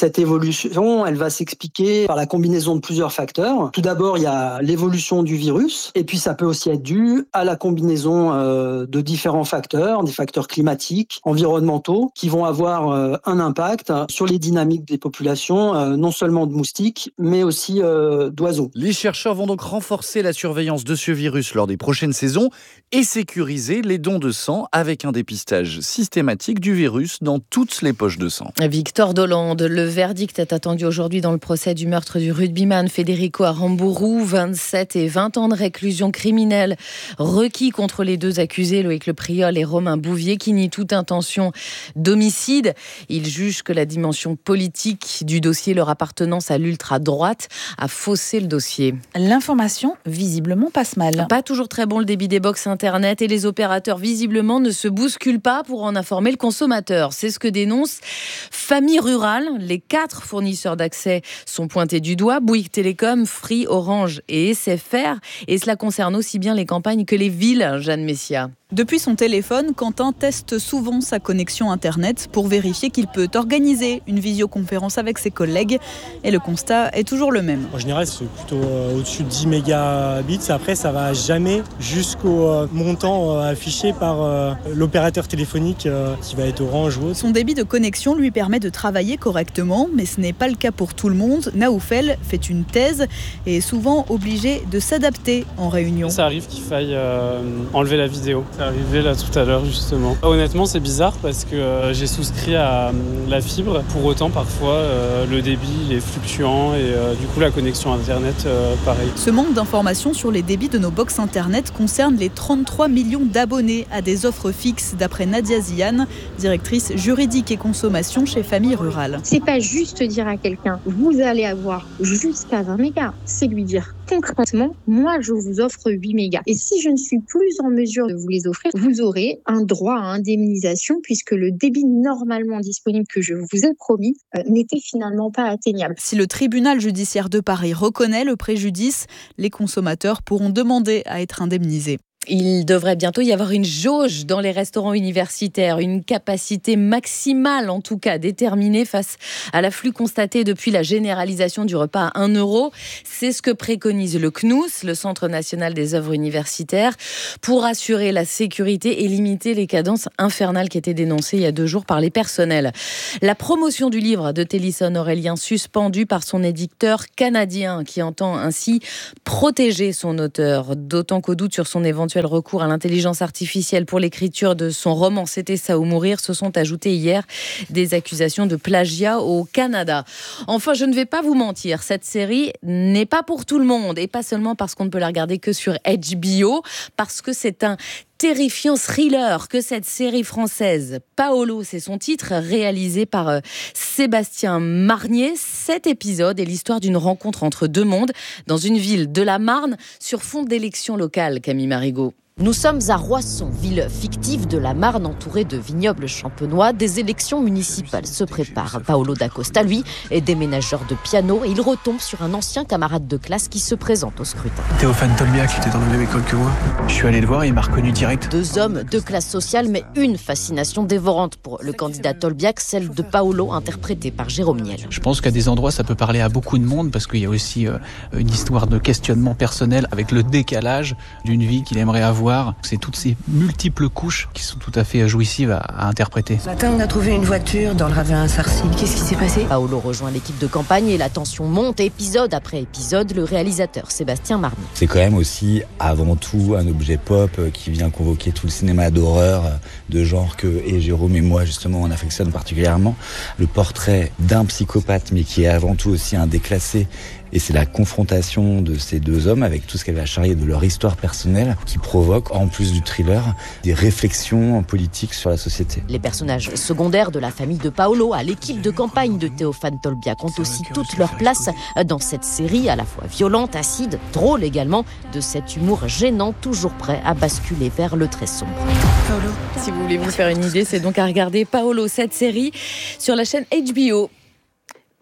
évolution, elle va s'expliquer par la combinaison de plusieurs facteurs. Tout d'abord, il y a l'évolution du virus, et puis ça peut aussi être dû à la combinaison de différents facteurs, des facteurs climatiques, environnementaux, qui vont avoir un impact sur les dynamiques des populations, non seulement de moustiques, mais aussi d'oiseaux. Les chercheurs vont donc renforcer la surveillance de ce virus lors des prochaines saisons et sécuriser les dons de sang avec un dépistage systématique du virus dans toutes les poches de sang. Victor Dolande, le verdict est attendu aujourd'hui dans le procès du meurtre du rugbyman Federico Aramburu, 27 et 20 ans de réclusion criminelle requis contre les deux accusés, Loïc Le Priol et Romain Bouvier, qui nient toute intention d'homicide. Ils jugent que la dimension politique du dossier, leur appartenance à l'ultra-droite, a faussé le dossier. L'information, visiblement, passe mal. Pas toujours très bon le débit des box internet et les opérateurs, visiblement, ne se bousculent pas pour en informer le consommateur. C'est ce que dénonce Famille Rurale. Les 4 fournisseurs d'accès sont pointés du doigt, Bouygues Télécom, Free, Orange et SFR. Et cela concerne aussi bien les campagnes que les villes, Jeanne Messia. Depuis son téléphone, Quentin teste souvent sa connexion Internet pour vérifier qu'il peut organiser une visioconférence avec ses collègues. Et le constat est toujours le même. En général, c'est plutôt au-dessus de 10 mégabits. Après, ça va jamais jusqu'au montant affiché par l'opérateur téléphonique qui va être Orange ou autre. Son débit de connexion lui permet de travailler correctement, mais ce n'est pas le cas pour tout le monde. Naoufel fait une thèse et est souvent obligé de s'adapter en réunion. Ça arrive qu'il faille enlever la vidéo. C'est arrivé là tout à l'heure justement. Honnêtement, c'est bizarre parce que j'ai souscrit à la fibre. Pour autant, parfois, le débit est fluctuant et du coup, la connexion Internet, pareil. Ce manque d'informations sur les débits de nos box Internet concerne les 33 millions d'abonnés à des offres fixes, d'après Nadia Ziane, directrice juridique et consommation chez Famille Rurale. C'est pas juste dire à quelqu'un, vous allez avoir jusqu'à 20 mégas. C'est lui dire concrètement, moi, je vous offre 8 mégas. Et si je ne suis plus en mesure de vous les offrir, vous aurez un droit à indemnisation puisque le débit normalement disponible que je vous ai promis n'était finalement pas atteignable. Si le tribunal judiciaire de Paris reconnaît le préjudice, les consommateurs pourront demander à être indemnisés. Il devrait bientôt y avoir une jauge dans les restaurants universitaires, une capacité maximale en tout cas déterminée face à l'afflux constaté depuis la généralisation du repas à 1 €. C'est ce que préconise le CNUS, le Centre national des œuvres universitaires, pour assurer la sécurité et limiter les cadences infernales qui étaient dénoncées il y a 2 jours par les personnels. La promotion du livre de Télisson Aurélien suspendue par son éditeur canadien qui entend ainsi protéger son auteur, d'autant qu'au doute sur son éventuel recours à l'intelligence artificielle pour l'écriture de son roman C'était ça ou mourir se sont ajoutées hier des accusations de plagiat au Canada. Enfin, je ne vais pas vous mentir, cette série n'est pas pour tout le monde et pas seulement parce qu'on ne peut la regarder que sur HBO, parce que c'est un terrifiant thriller que cette série française, Paolo, c'est son titre, réalisé par Sébastien Marnier. 7 épisodes et l'histoire d'une rencontre entre 2 mondes dans une ville de la Marne sur fond d'élections locales, Camille Marigot. Nous sommes à Roisson, ville fictive de la Marne entourée de vignobles champenois. Des élections municipales se préparent. Paolo D'Acosta, lui, est déménageur de piano et il retombe sur un ancien camarade de classe qui se présente au scrutin. Théophane Tolbiac, qui était dans la même école que moi. Je suis allé le voir et il m'a reconnu direct. 2 hommes, 2 classes sociales, mais une fascination dévorante pour le candidat Tolbiac, celle de Paolo, interprétée par Jérôme Niel. Je pense qu'à des endroits, ça peut parler à beaucoup de monde parce qu'il y a aussi une histoire de questionnement personnel avec le décalage d'une vie qu'il aimerait avoir. C'est toutes ces multiples couches qui sont tout à fait jouissives à interpréter. Ce matin, on a trouvé une voiture dans le ravin Sarcy. Qu'est-ce qui s'est passé ? Paolo rejoint l'équipe de campagne et la tension monte épisode après épisode. Le réalisateur Sébastien Marnier. C'est quand même aussi avant tout un objet pop qui vient convoquer tout le cinéma d'horreur de genre que Jérôme et moi justement on affectionne particulièrement. Le portrait d'un psychopathe mais qui est avant tout aussi un déclassé. Et c'est la confrontation de ces 2 hommes avec tout ce qu'elle va charrier de leur histoire personnelle qui provoque, en plus du thriller, des réflexions politiques sur la société. Les personnages secondaires de la famille de Paolo à l'équipe de campagne de Théophane Tolbiac ont aussi toute leur place dans cette série à la fois violente, acide, drôle également, de cet humour gênant toujours prêt à basculer vers le très sombre. Paolo, si vous voulez vous faire une idée, c'est donc à regarder Paolo, cette série, sur la chaîne HBO.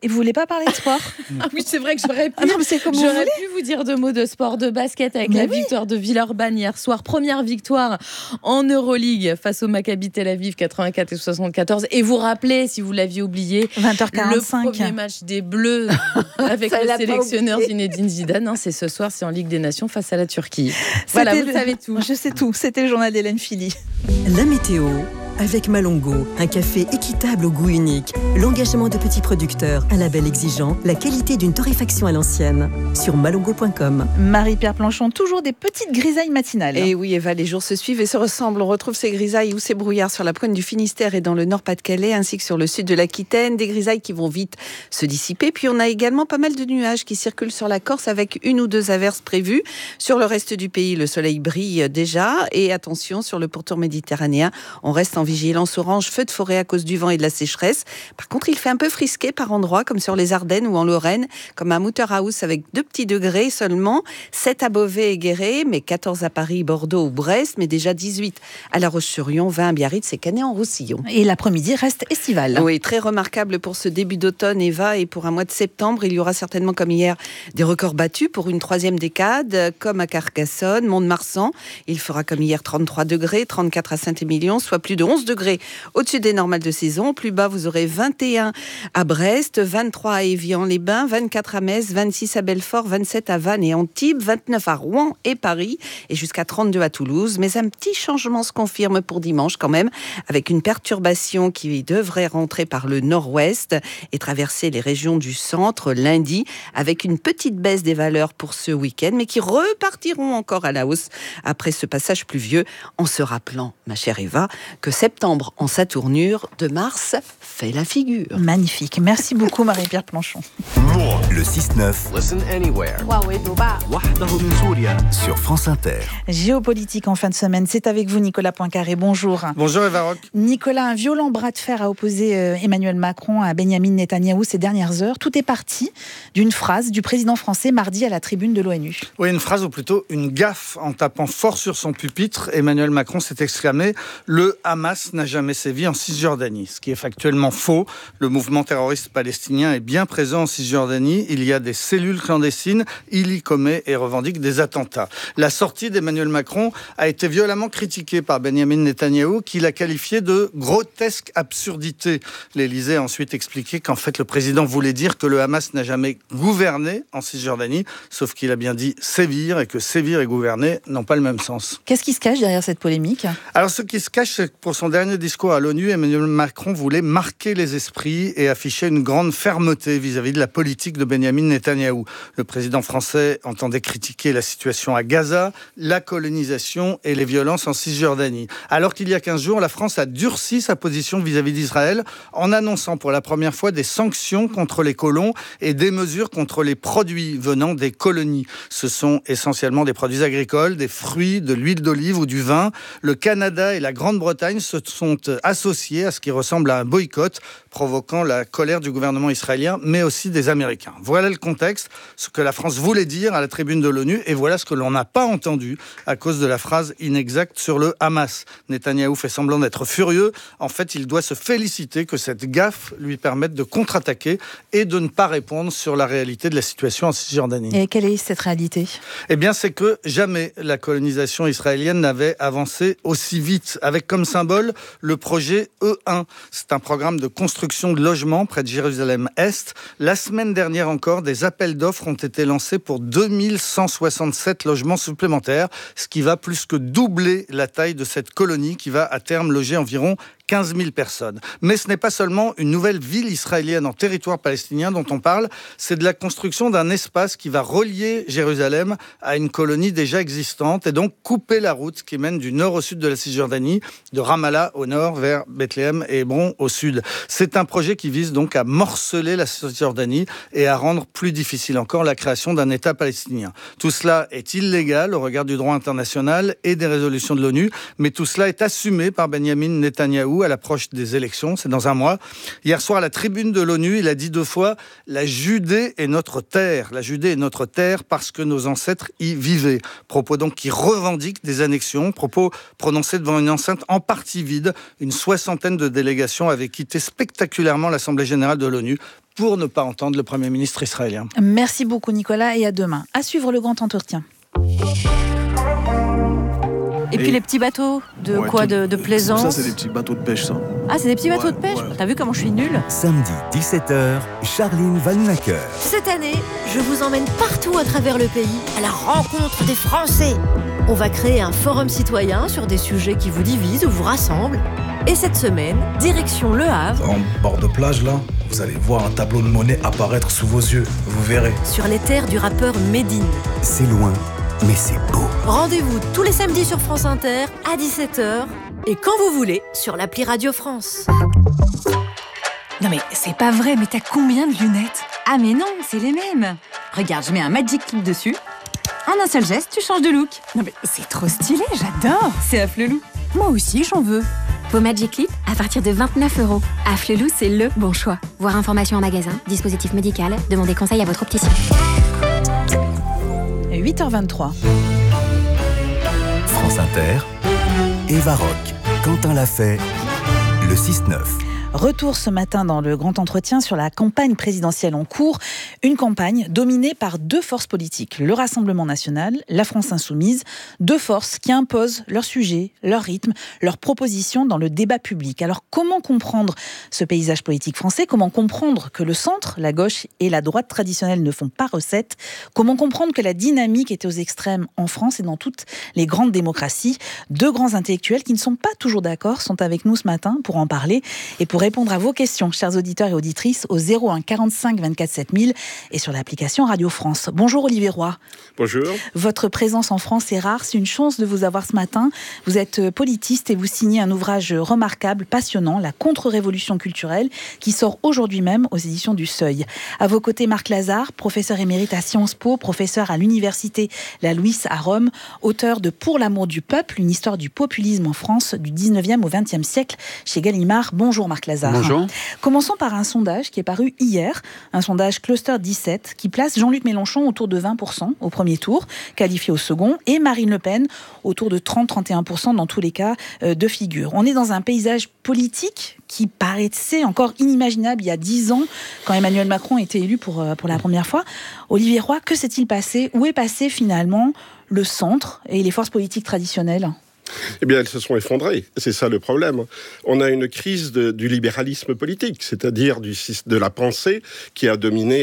Et vous voulez pas parler de sport? Oui, c'est vrai que j'aurais pu. Non, mais c'est comme J'aurais pu vous dire 2 mots de sport, de basket avec la victoire de Villeurbanne hier soir. Première victoire en Euroleague face au Maccabi Tel Aviv 84 et 74. Et vous rappelez, si vous l'aviez oublié, 20h45. Le premier match des Bleus avec le sélectionneur Zinedine Zidane. C'est ce soir, c'est en Ligue des Nations face à la Turquie. Voilà, vous savez tout. Je sais tout. C'était le journal d'Hélène Philly. La météo. Avec Malongo, un café équitable au goût unique, l'engagement de petits producteurs, un label exigeant, la qualité d'une torréfaction à l'ancienne. Sur malongo.com. Marie-Pierre Planchon, toujours des petites grisailles matinales. Et oui, Eva, les jours se suivent et se ressemblent. On retrouve ces grisailles ou ces brouillards sur la pointe du Finistère et dans le Nord-Pas-de-Calais, ainsi que sur le sud de l'Aquitaine. Des grisailles qui vont vite se dissiper. Puis on a également pas mal de nuages qui circulent sur la Corse avec 1 ou 2 averses prévues. Sur le reste du pays, le soleil brille déjà. Et attention, sur le pourtour méditerranéen, on reste en vigilance orange, feu de forêt à cause du vent et de la sécheresse. Par contre, il fait un peu frisqué par endroits, comme sur les Ardennes ou en Lorraine, comme à Mouterhouse avec 2 petits degrés seulement, 7 à Beauvais et Guéret, mais 14 à Paris, Bordeaux ou Brest, mais déjà 18 à La Roche-sur-Yon, 20 à Biarritz et Canet-en-Roussillon. Et l'après-midi reste estival. Oui, très remarquable pour ce début d'automne, Eva, et pour un mois de septembre, il y aura certainement comme hier des records battus pour une 3e décade, comme à Carcassonne, Mont-de-Marsan. Il fera comme hier 33 degrés, 34 à Saint-Émilion, soit plus de 11 degrés au-dessus des normales de saison. Plus bas, vous aurez 21 à Brest, 23 à Évian-les-Bains, 24 à Metz, 26 à Belfort, 27 à Vannes et Antibes, 29 à Rouen et Paris et jusqu'à 32 à Toulouse. Mais un petit changement se confirme pour dimanche quand même, avec une perturbation qui devrait rentrer par le nord-ouest et traverser les régions du centre lundi, avec une petite baisse des valeurs pour ce week-end, mais qui repartiront encore à la hausse après ce passage pluvieux, en se rappelant, ma chère Eva, que septembre en sa tournure, de mars fait la figure. Magnifique. Merci beaucoup Marie-Pierre Planchon. Le 6-9. Listen anywhere. Sur France Inter. Géopolitique en fin de semaine, c'est avec vous Nicolas Poincaré. Bonjour. Bonjour Eva Rock. Nicolas, un violent bras de fer a opposé Emmanuel Macron à Benyamin Netanyahou ces dernières heures. Tout est parti d'une phrase du président français mardi à la tribune de l'ONU. Oui, une phrase ou plutôt une gaffe. En tapant fort sur son pupitre, Emmanuel Macron s'est exclamé « Le Hamas n'a jamais sévi en Cisjordanie », ce qui est factuellement faux. Le mouvement terroriste palestinien est bien présent en Cisjordanie. Il y a des cellules clandestines. Il y commet et revendique des attentats. La sortie d'Emmanuel Macron a été violemment critiquée par Benyamin Netanyahou, qui l'a qualifiée de grotesque absurdité. L'Élysée a ensuite expliqué qu'en fait le président voulait dire que le Hamas n'a jamais gouverné en Cisjordanie, sauf qu'il a bien dit sévir, et que sévir et gouverner n'ont pas le même sens. Qu'est-ce qui se cache derrière cette polémique ? Alors ce qui se cache, c'est que pour son dernier discours à l'ONU, Emmanuel Macron voulait marquer les esprits et afficher une grande fermeté vis-à-vis de la politique de Benyamin Netanyahou. Le président français entendait critiquer la situation à Gaza, la colonisation et les violences en Cisjordanie. Alors qu'il y a 15 jours, la France a durci sa position vis-à-vis d'Israël en annonçant pour la première fois des sanctions contre les colons et des mesures contre les produits venant des colonies. Ce sont essentiellement des produits agricoles, des fruits, de l'huile d'olive ou du vin. Le Canada et la Grande-Bretagne se sont associés à ce qui ressemble à un boycott, provoquant la colère du gouvernement israélien, mais aussi des Américains. Voilà le contexte, ce que la France voulait dire à la tribune de l'ONU, et voilà ce que l'on n'a pas entendu à cause de la phrase inexacte sur le Hamas. Netanyahou fait semblant d'être furieux. En fait, il doit se féliciter que cette gaffe lui permette de contre-attaquer et de ne pas répondre sur la réalité de la situation en Cisjordanie. Et quelle est cette réalité ? Eh bien, c'est que jamais la colonisation israélienne n'avait avancé aussi vite, avec comme symbole le projet E1. C'est un programme de construction de logements près de Jérusalem-Est. La semaine dernière encore, des appels d'offres ont été lancés pour 2167 logements supplémentaires, ce qui va plus que doubler la taille de cette colonie qui va à terme loger environ 15 000 personnes. Mais ce n'est pas seulement une nouvelle ville israélienne en territoire palestinien dont on parle, c'est de la construction d'un espace qui va relier Jérusalem à une colonie déjà existante et donc couper la route qui mène du nord au sud de la Cisjordanie, de Ramallah au nord vers Bethléem et Hébron au sud. C'est un projet qui vise donc à morceler la Cisjordanie et à rendre plus difficile encore la création d'un État palestinien. Tout cela est illégal au regard du droit international et des résolutions de l'ONU, mais tout cela est assumé par Benyamin Netanyahou à l'approche des élections, c'est dans un mois. Hier soir, à la tribune de l'ONU, il a dit 2 fois « La Judée est notre terre ». La Judée est notre terre parce que nos ancêtres y vivaient. Propos donc qui revendiquent des annexions, propos prononcés devant une enceinte en partie vide. Une 60aine de délégations avaient quitté spectaculairement l'Assemblée générale de l'ONU pour ne pas entendre le Premier ministre israélien. Merci beaucoup Nicolas et à demain. À suivre le grand entretien. Et puis les petits bateaux de plaisance. Ça, c'est des petits bateaux de pêche, ça. Ah, c'est des petits bateaux de pêche. T'as vu comment je suis nulle? Samedi 17h, Charline Vanhoenacker. Cette année, je vous emmène partout à travers le pays à la rencontre des Français. On va créer un forum citoyen sur des sujets qui vous divisent ou vous rassemblent. Et cette semaine, direction Le Havre. En bord de plage, là, vous allez voir un tableau de monnaie apparaître sous vos yeux. Vous verrez. Sur les terres du rappeur Médine. C'est loin, mais c'est beau. Rendez-vous tous les samedis sur France Inter à 17h et quand vous voulez sur l'appli Radio France. Non mais c'est pas vrai, mais t'as combien de lunettes? Ah mais non, c'est les mêmes. Regarde, je mets un Magic Clip dessus. En un seul geste, tu changes de look. Non mais c'est trop stylé, j'adore. C'est Afflelou. Moi aussi, j'en veux. Vos Magic Clip à partir de 29 €. Afflelou, c'est le bon choix. Voir information en magasin, dispositif médical, demandez conseil à votre opticien. 8h23. France Inter, Eva Rock, Quentin Lafay, le 6-9. Retour ce matin dans le grand entretien sur la campagne présidentielle en cours, une campagne dominée par deux forces politiques, le Rassemblement national, la France insoumise, deux forces qui imposent leurs sujets, leur rythme, leurs propositions dans le débat public. Alors comment comprendre ce paysage politique français? Comment comprendre que le centre, la gauche et la droite traditionnelle ne font pas recette? Comment comprendre que la dynamique est aux extrêmes en France et dans toutes les grandes démocraties? Deux grands intellectuels qui ne sont pas toujours d'accord sont avec nous ce matin pour en parler et pour répondre à vos questions, chers auditeurs et auditrices, au 01 45 24 7000 et sur l'application Radio France. Bonjour Olivier Roy. Bonjour. Votre présence en France est rare, c'est une chance de vous avoir ce matin. Vous êtes politiste et vous signez un ouvrage remarquable, passionnant, La contre-révolution culturelle, qui sort aujourd'hui même aux éditions du Seuil. À vos côtés, Marc Lazare, professeur émérite à Sciences Po, professeur à l'université La Louis à Rome, auteur de Pour l'amour du peuple, une histoire du populisme en France du 19e au 20e siècle chez Gallimard. Bonjour Marc Lazare. Bonjour. Commençons par un sondage qui est paru hier, un sondage Cluster 17, qui place Jean-Luc Mélenchon autour de 20% au premier tour, qualifié au second, et Marine Le Pen autour de 30-31% dans tous les cas de figure. On est dans un paysage politique qui paraissait encore inimaginable il y a 10 ans, quand Emmanuel Macron était élu pour la première fois. Olivier Roy, que s'est-il passé? Où est passé finalement le centre et les forces politiques traditionnelles? Eh bien, elles se sont effondrées. C'est ça le problème. On a une crise du libéralisme politique, c'est-à-dire de la pensée qui domine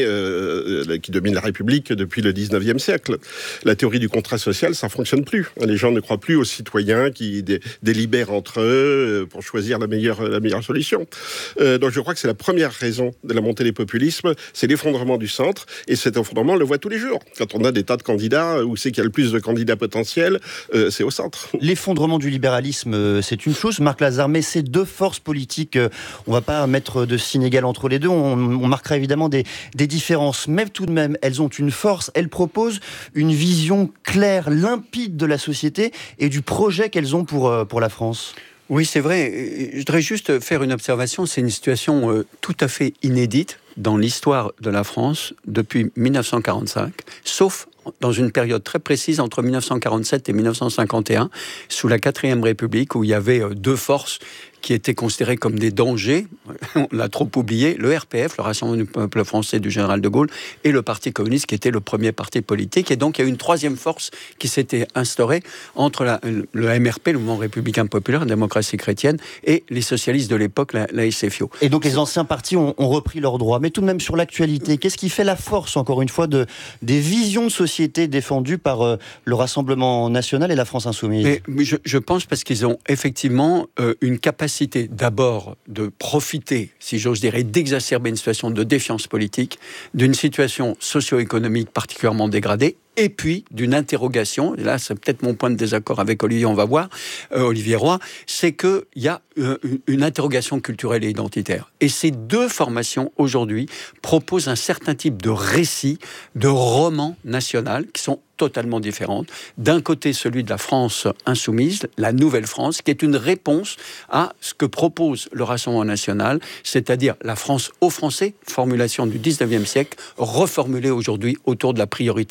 la République depuis le 19e siècle. La théorie du contrat social, ça ne fonctionne plus. Les gens ne croient plus aux citoyens qui délibèrent entre eux pour choisir la meilleure solution. Donc je crois que c'est la première raison de la montée des populismes, c'est l'effondrement du centre. Et cet effondrement, on le voit tous les jours. Quand on a des tas de candidats, où c'est qu'il y a le plus de candidats potentiels, c'est au centre. L'effondrement du libéralisme, c'est une chose, Marc Lazare, mais ces deux forces politiques, on ne va pas mettre de signe égal entre les deux, on marquera évidemment des différences, mais tout de même, elles ont une force, elles proposent une vision claire, limpide de la société et du projet qu'elles ont pour la France. Oui, c'est vrai. Je voudrais juste faire une observation. C'est une situation tout à fait inédite dans l'histoire de la France depuis 1945, sauf dans une période très précise entre 1947 et 1951, sous la 4e République, où il y avait deux forces qui étaient considérées comme des dangers, on l'a trop oublié, le RPF, le Rassemblement du peuple français du général de Gaulle, et le Parti communiste, qui était le premier parti politique. Et donc, il y a eu une troisième force qui s'était instaurée entre le MRP, le Mouvement républicain populaire, la démocratie chrétienne, et les socialistes de l'époque, la SFIO. Et donc, les anciens partis ont repris leurs droits. Mais tout de même, sur l'actualité, qu'est-ce qui fait la force, encore une fois, des visions de société défendues par le Rassemblement national et la France insoumise? Je pense parce qu'ils ont effectivement une capacité d'abord de profiter, si j'ose dire, et d'exacerber une situation de défiance politique, d'une situation socio-économique particulièrement dégradée, et puis d'une interrogation, et là c'est peut-être mon point de désaccord avec Olivier, on va voir, Olivier Roy, c'est qu'il y a une interrogation culturelle et identitaire. Et ces deux formations, aujourd'hui, proposent un certain type de récit, de roman national, qui sont totalement différentes. D'un côté, celui de la France insoumise, la nouvelle France, qui est une réponse à ce que propose le Rassemblement national, c'est-à-dire la France aux Français, formulation du 19e siècle, reformulée aujourd'hui autour de la priorité nationale.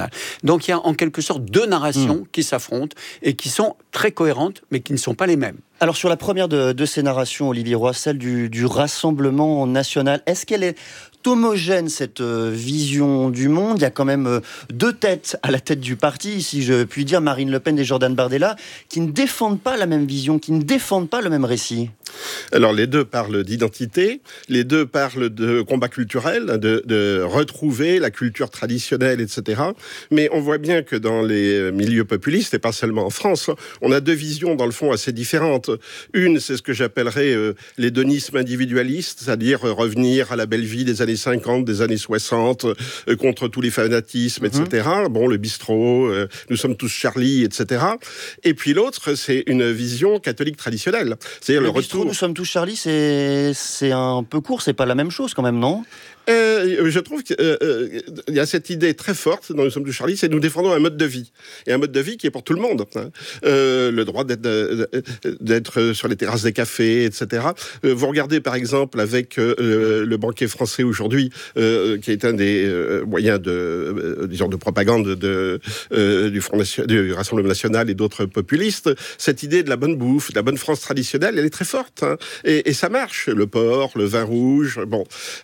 nationale. Donc il y a en quelque sorte deux narrations qui s'affrontent et qui sont très cohérentes, mais qui ne sont pas les mêmes. Alors sur la première de ces narrations, Olivier Roy, celle du Rassemblement national, est-ce qu'elle est homogène, cette vision du monde? Il y a quand même deux têtes à la tête du parti, si je puis dire, Marine Le Pen et Jordan Bardella, qui ne défendent pas la même vision, qui ne défendent pas le même récit. Alors les deux parlent d'identité, les deux parlent de combat culturel, de retrouver la culture traditionnelle, etc. Mais on voit bien que dans les milieux populistes, et pas seulement en France, on a deux visions dans le fond assez différentes. Une, c'est ce que j'appellerais l'hédonisme individualiste, c'est-à-dire revenir à la belle vie des années 50, des années 60, contre tous les fanatismes, etc. Bon, le bistrot, nous sommes tous Charlie, etc. Et puis l'autre, c'est une vision catholique traditionnelle. C'est-à-dire le bistrot, nous sommes tous Charlie, c'est un peu court, c'est pas la même chose quand même, non ? Je trouve qu'il y a cette idée très forte dans Nous sommes tous Charlie, c'est nous défendons un mode de vie. Et un mode de vie qui est pour tout le monde. Le droit d'être sur les terrasses des cafés, etc. Vous regardez par exemple avec le banquet français aujourd'hui, qui est un des moyens de propagande du Rassemblement national et d'autres populistes, cette idée de la bonne bouffe, de la bonne France traditionnelle, elle est très forte. Et ça marche. Le porc, le vin rouge, bon.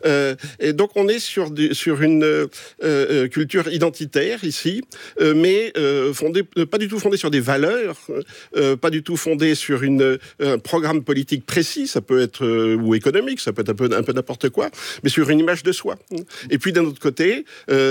Et donc on est sur une culture identitaire ici, mais pas du tout fondée sur des valeurs, pas du tout fondée sur un programme politique précis, ça peut être ou économique, ça peut être un peu n'importe quoi, mais sur une image de soi. Et puis d'un autre côté,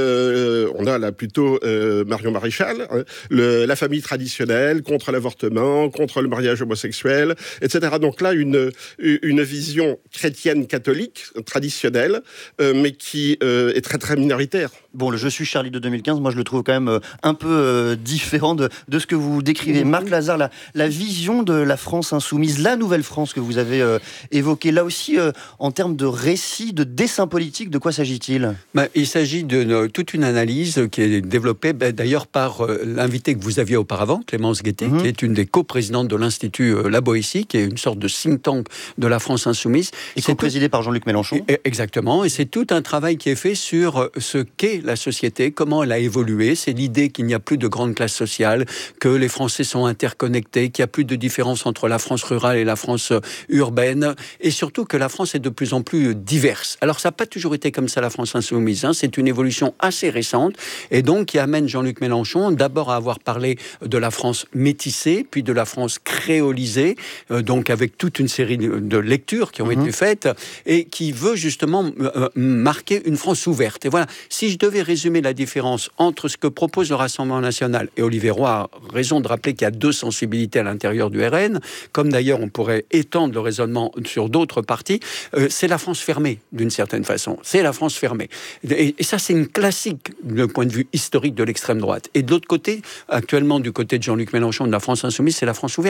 on a là plutôt Marion Maréchal, la famille traditionnelle, contre l'avortement, contre le mariage homosexuel, etc. Donc là, une vision chrétienne catholique traditionnelle, mais qui est très très minoritaire. Bon, le Je suis Charlie de 2015, moi je le trouve quand même un peu différent de ce que vous décrivez. Marc Lazare, la vision de la France insoumise, la nouvelle France que vous avez évoquée, là aussi en termes de récit, de dessin politique, de quoi s'agit-il ? Il s'agit de toute une analyse qui est développée d'ailleurs par l'invité que vous aviez auparavant, Clémence Guettet, qui est une des coprésidentes de l'Institut La Boétie, qui est une sorte de think tank de la France insoumise. Et coprésidé par Jean-Luc Mélenchon. Exactement, et c'est tout un travail qui est fait sur ce qu'est la société, comment elle a évolué. C'est l'idée qu'il n'y a plus de grande classe sociale, que les Français sont interconnectés, qu'il n'y a plus de différence entre la France rurale et la France urbaine, et surtout que la France est de plus en plus diverse. Alors ça n'a pas toujours été comme ça, la France insoumise, c'est une évolution assez récente, et donc qui amène Jean-Luc Mélenchon d'abord à avoir parlé de la France métissée, puis de la France créolisée, donc avec toute une série de lectures qui ont été faites, et qui veut justement marquer une France ouverte. Et voilà, si je devais résumer la différence entre ce que propose le Rassemblement national, et Olivier Roy a raison de rappeler qu'il y a deux sensibilités à l'intérieur du RN, comme d'ailleurs on pourrait étendre le raisonnement sur d'autres partis, c'est la France fermée, d'une certaine façon. C'est la France fermée. Et ça, c'est une classique du point de vue historique de l'extrême droite. Et de l'autre côté, actuellement, du côté de Jean-Luc Mélenchon, de la France insoumise, c'est la France ouverte.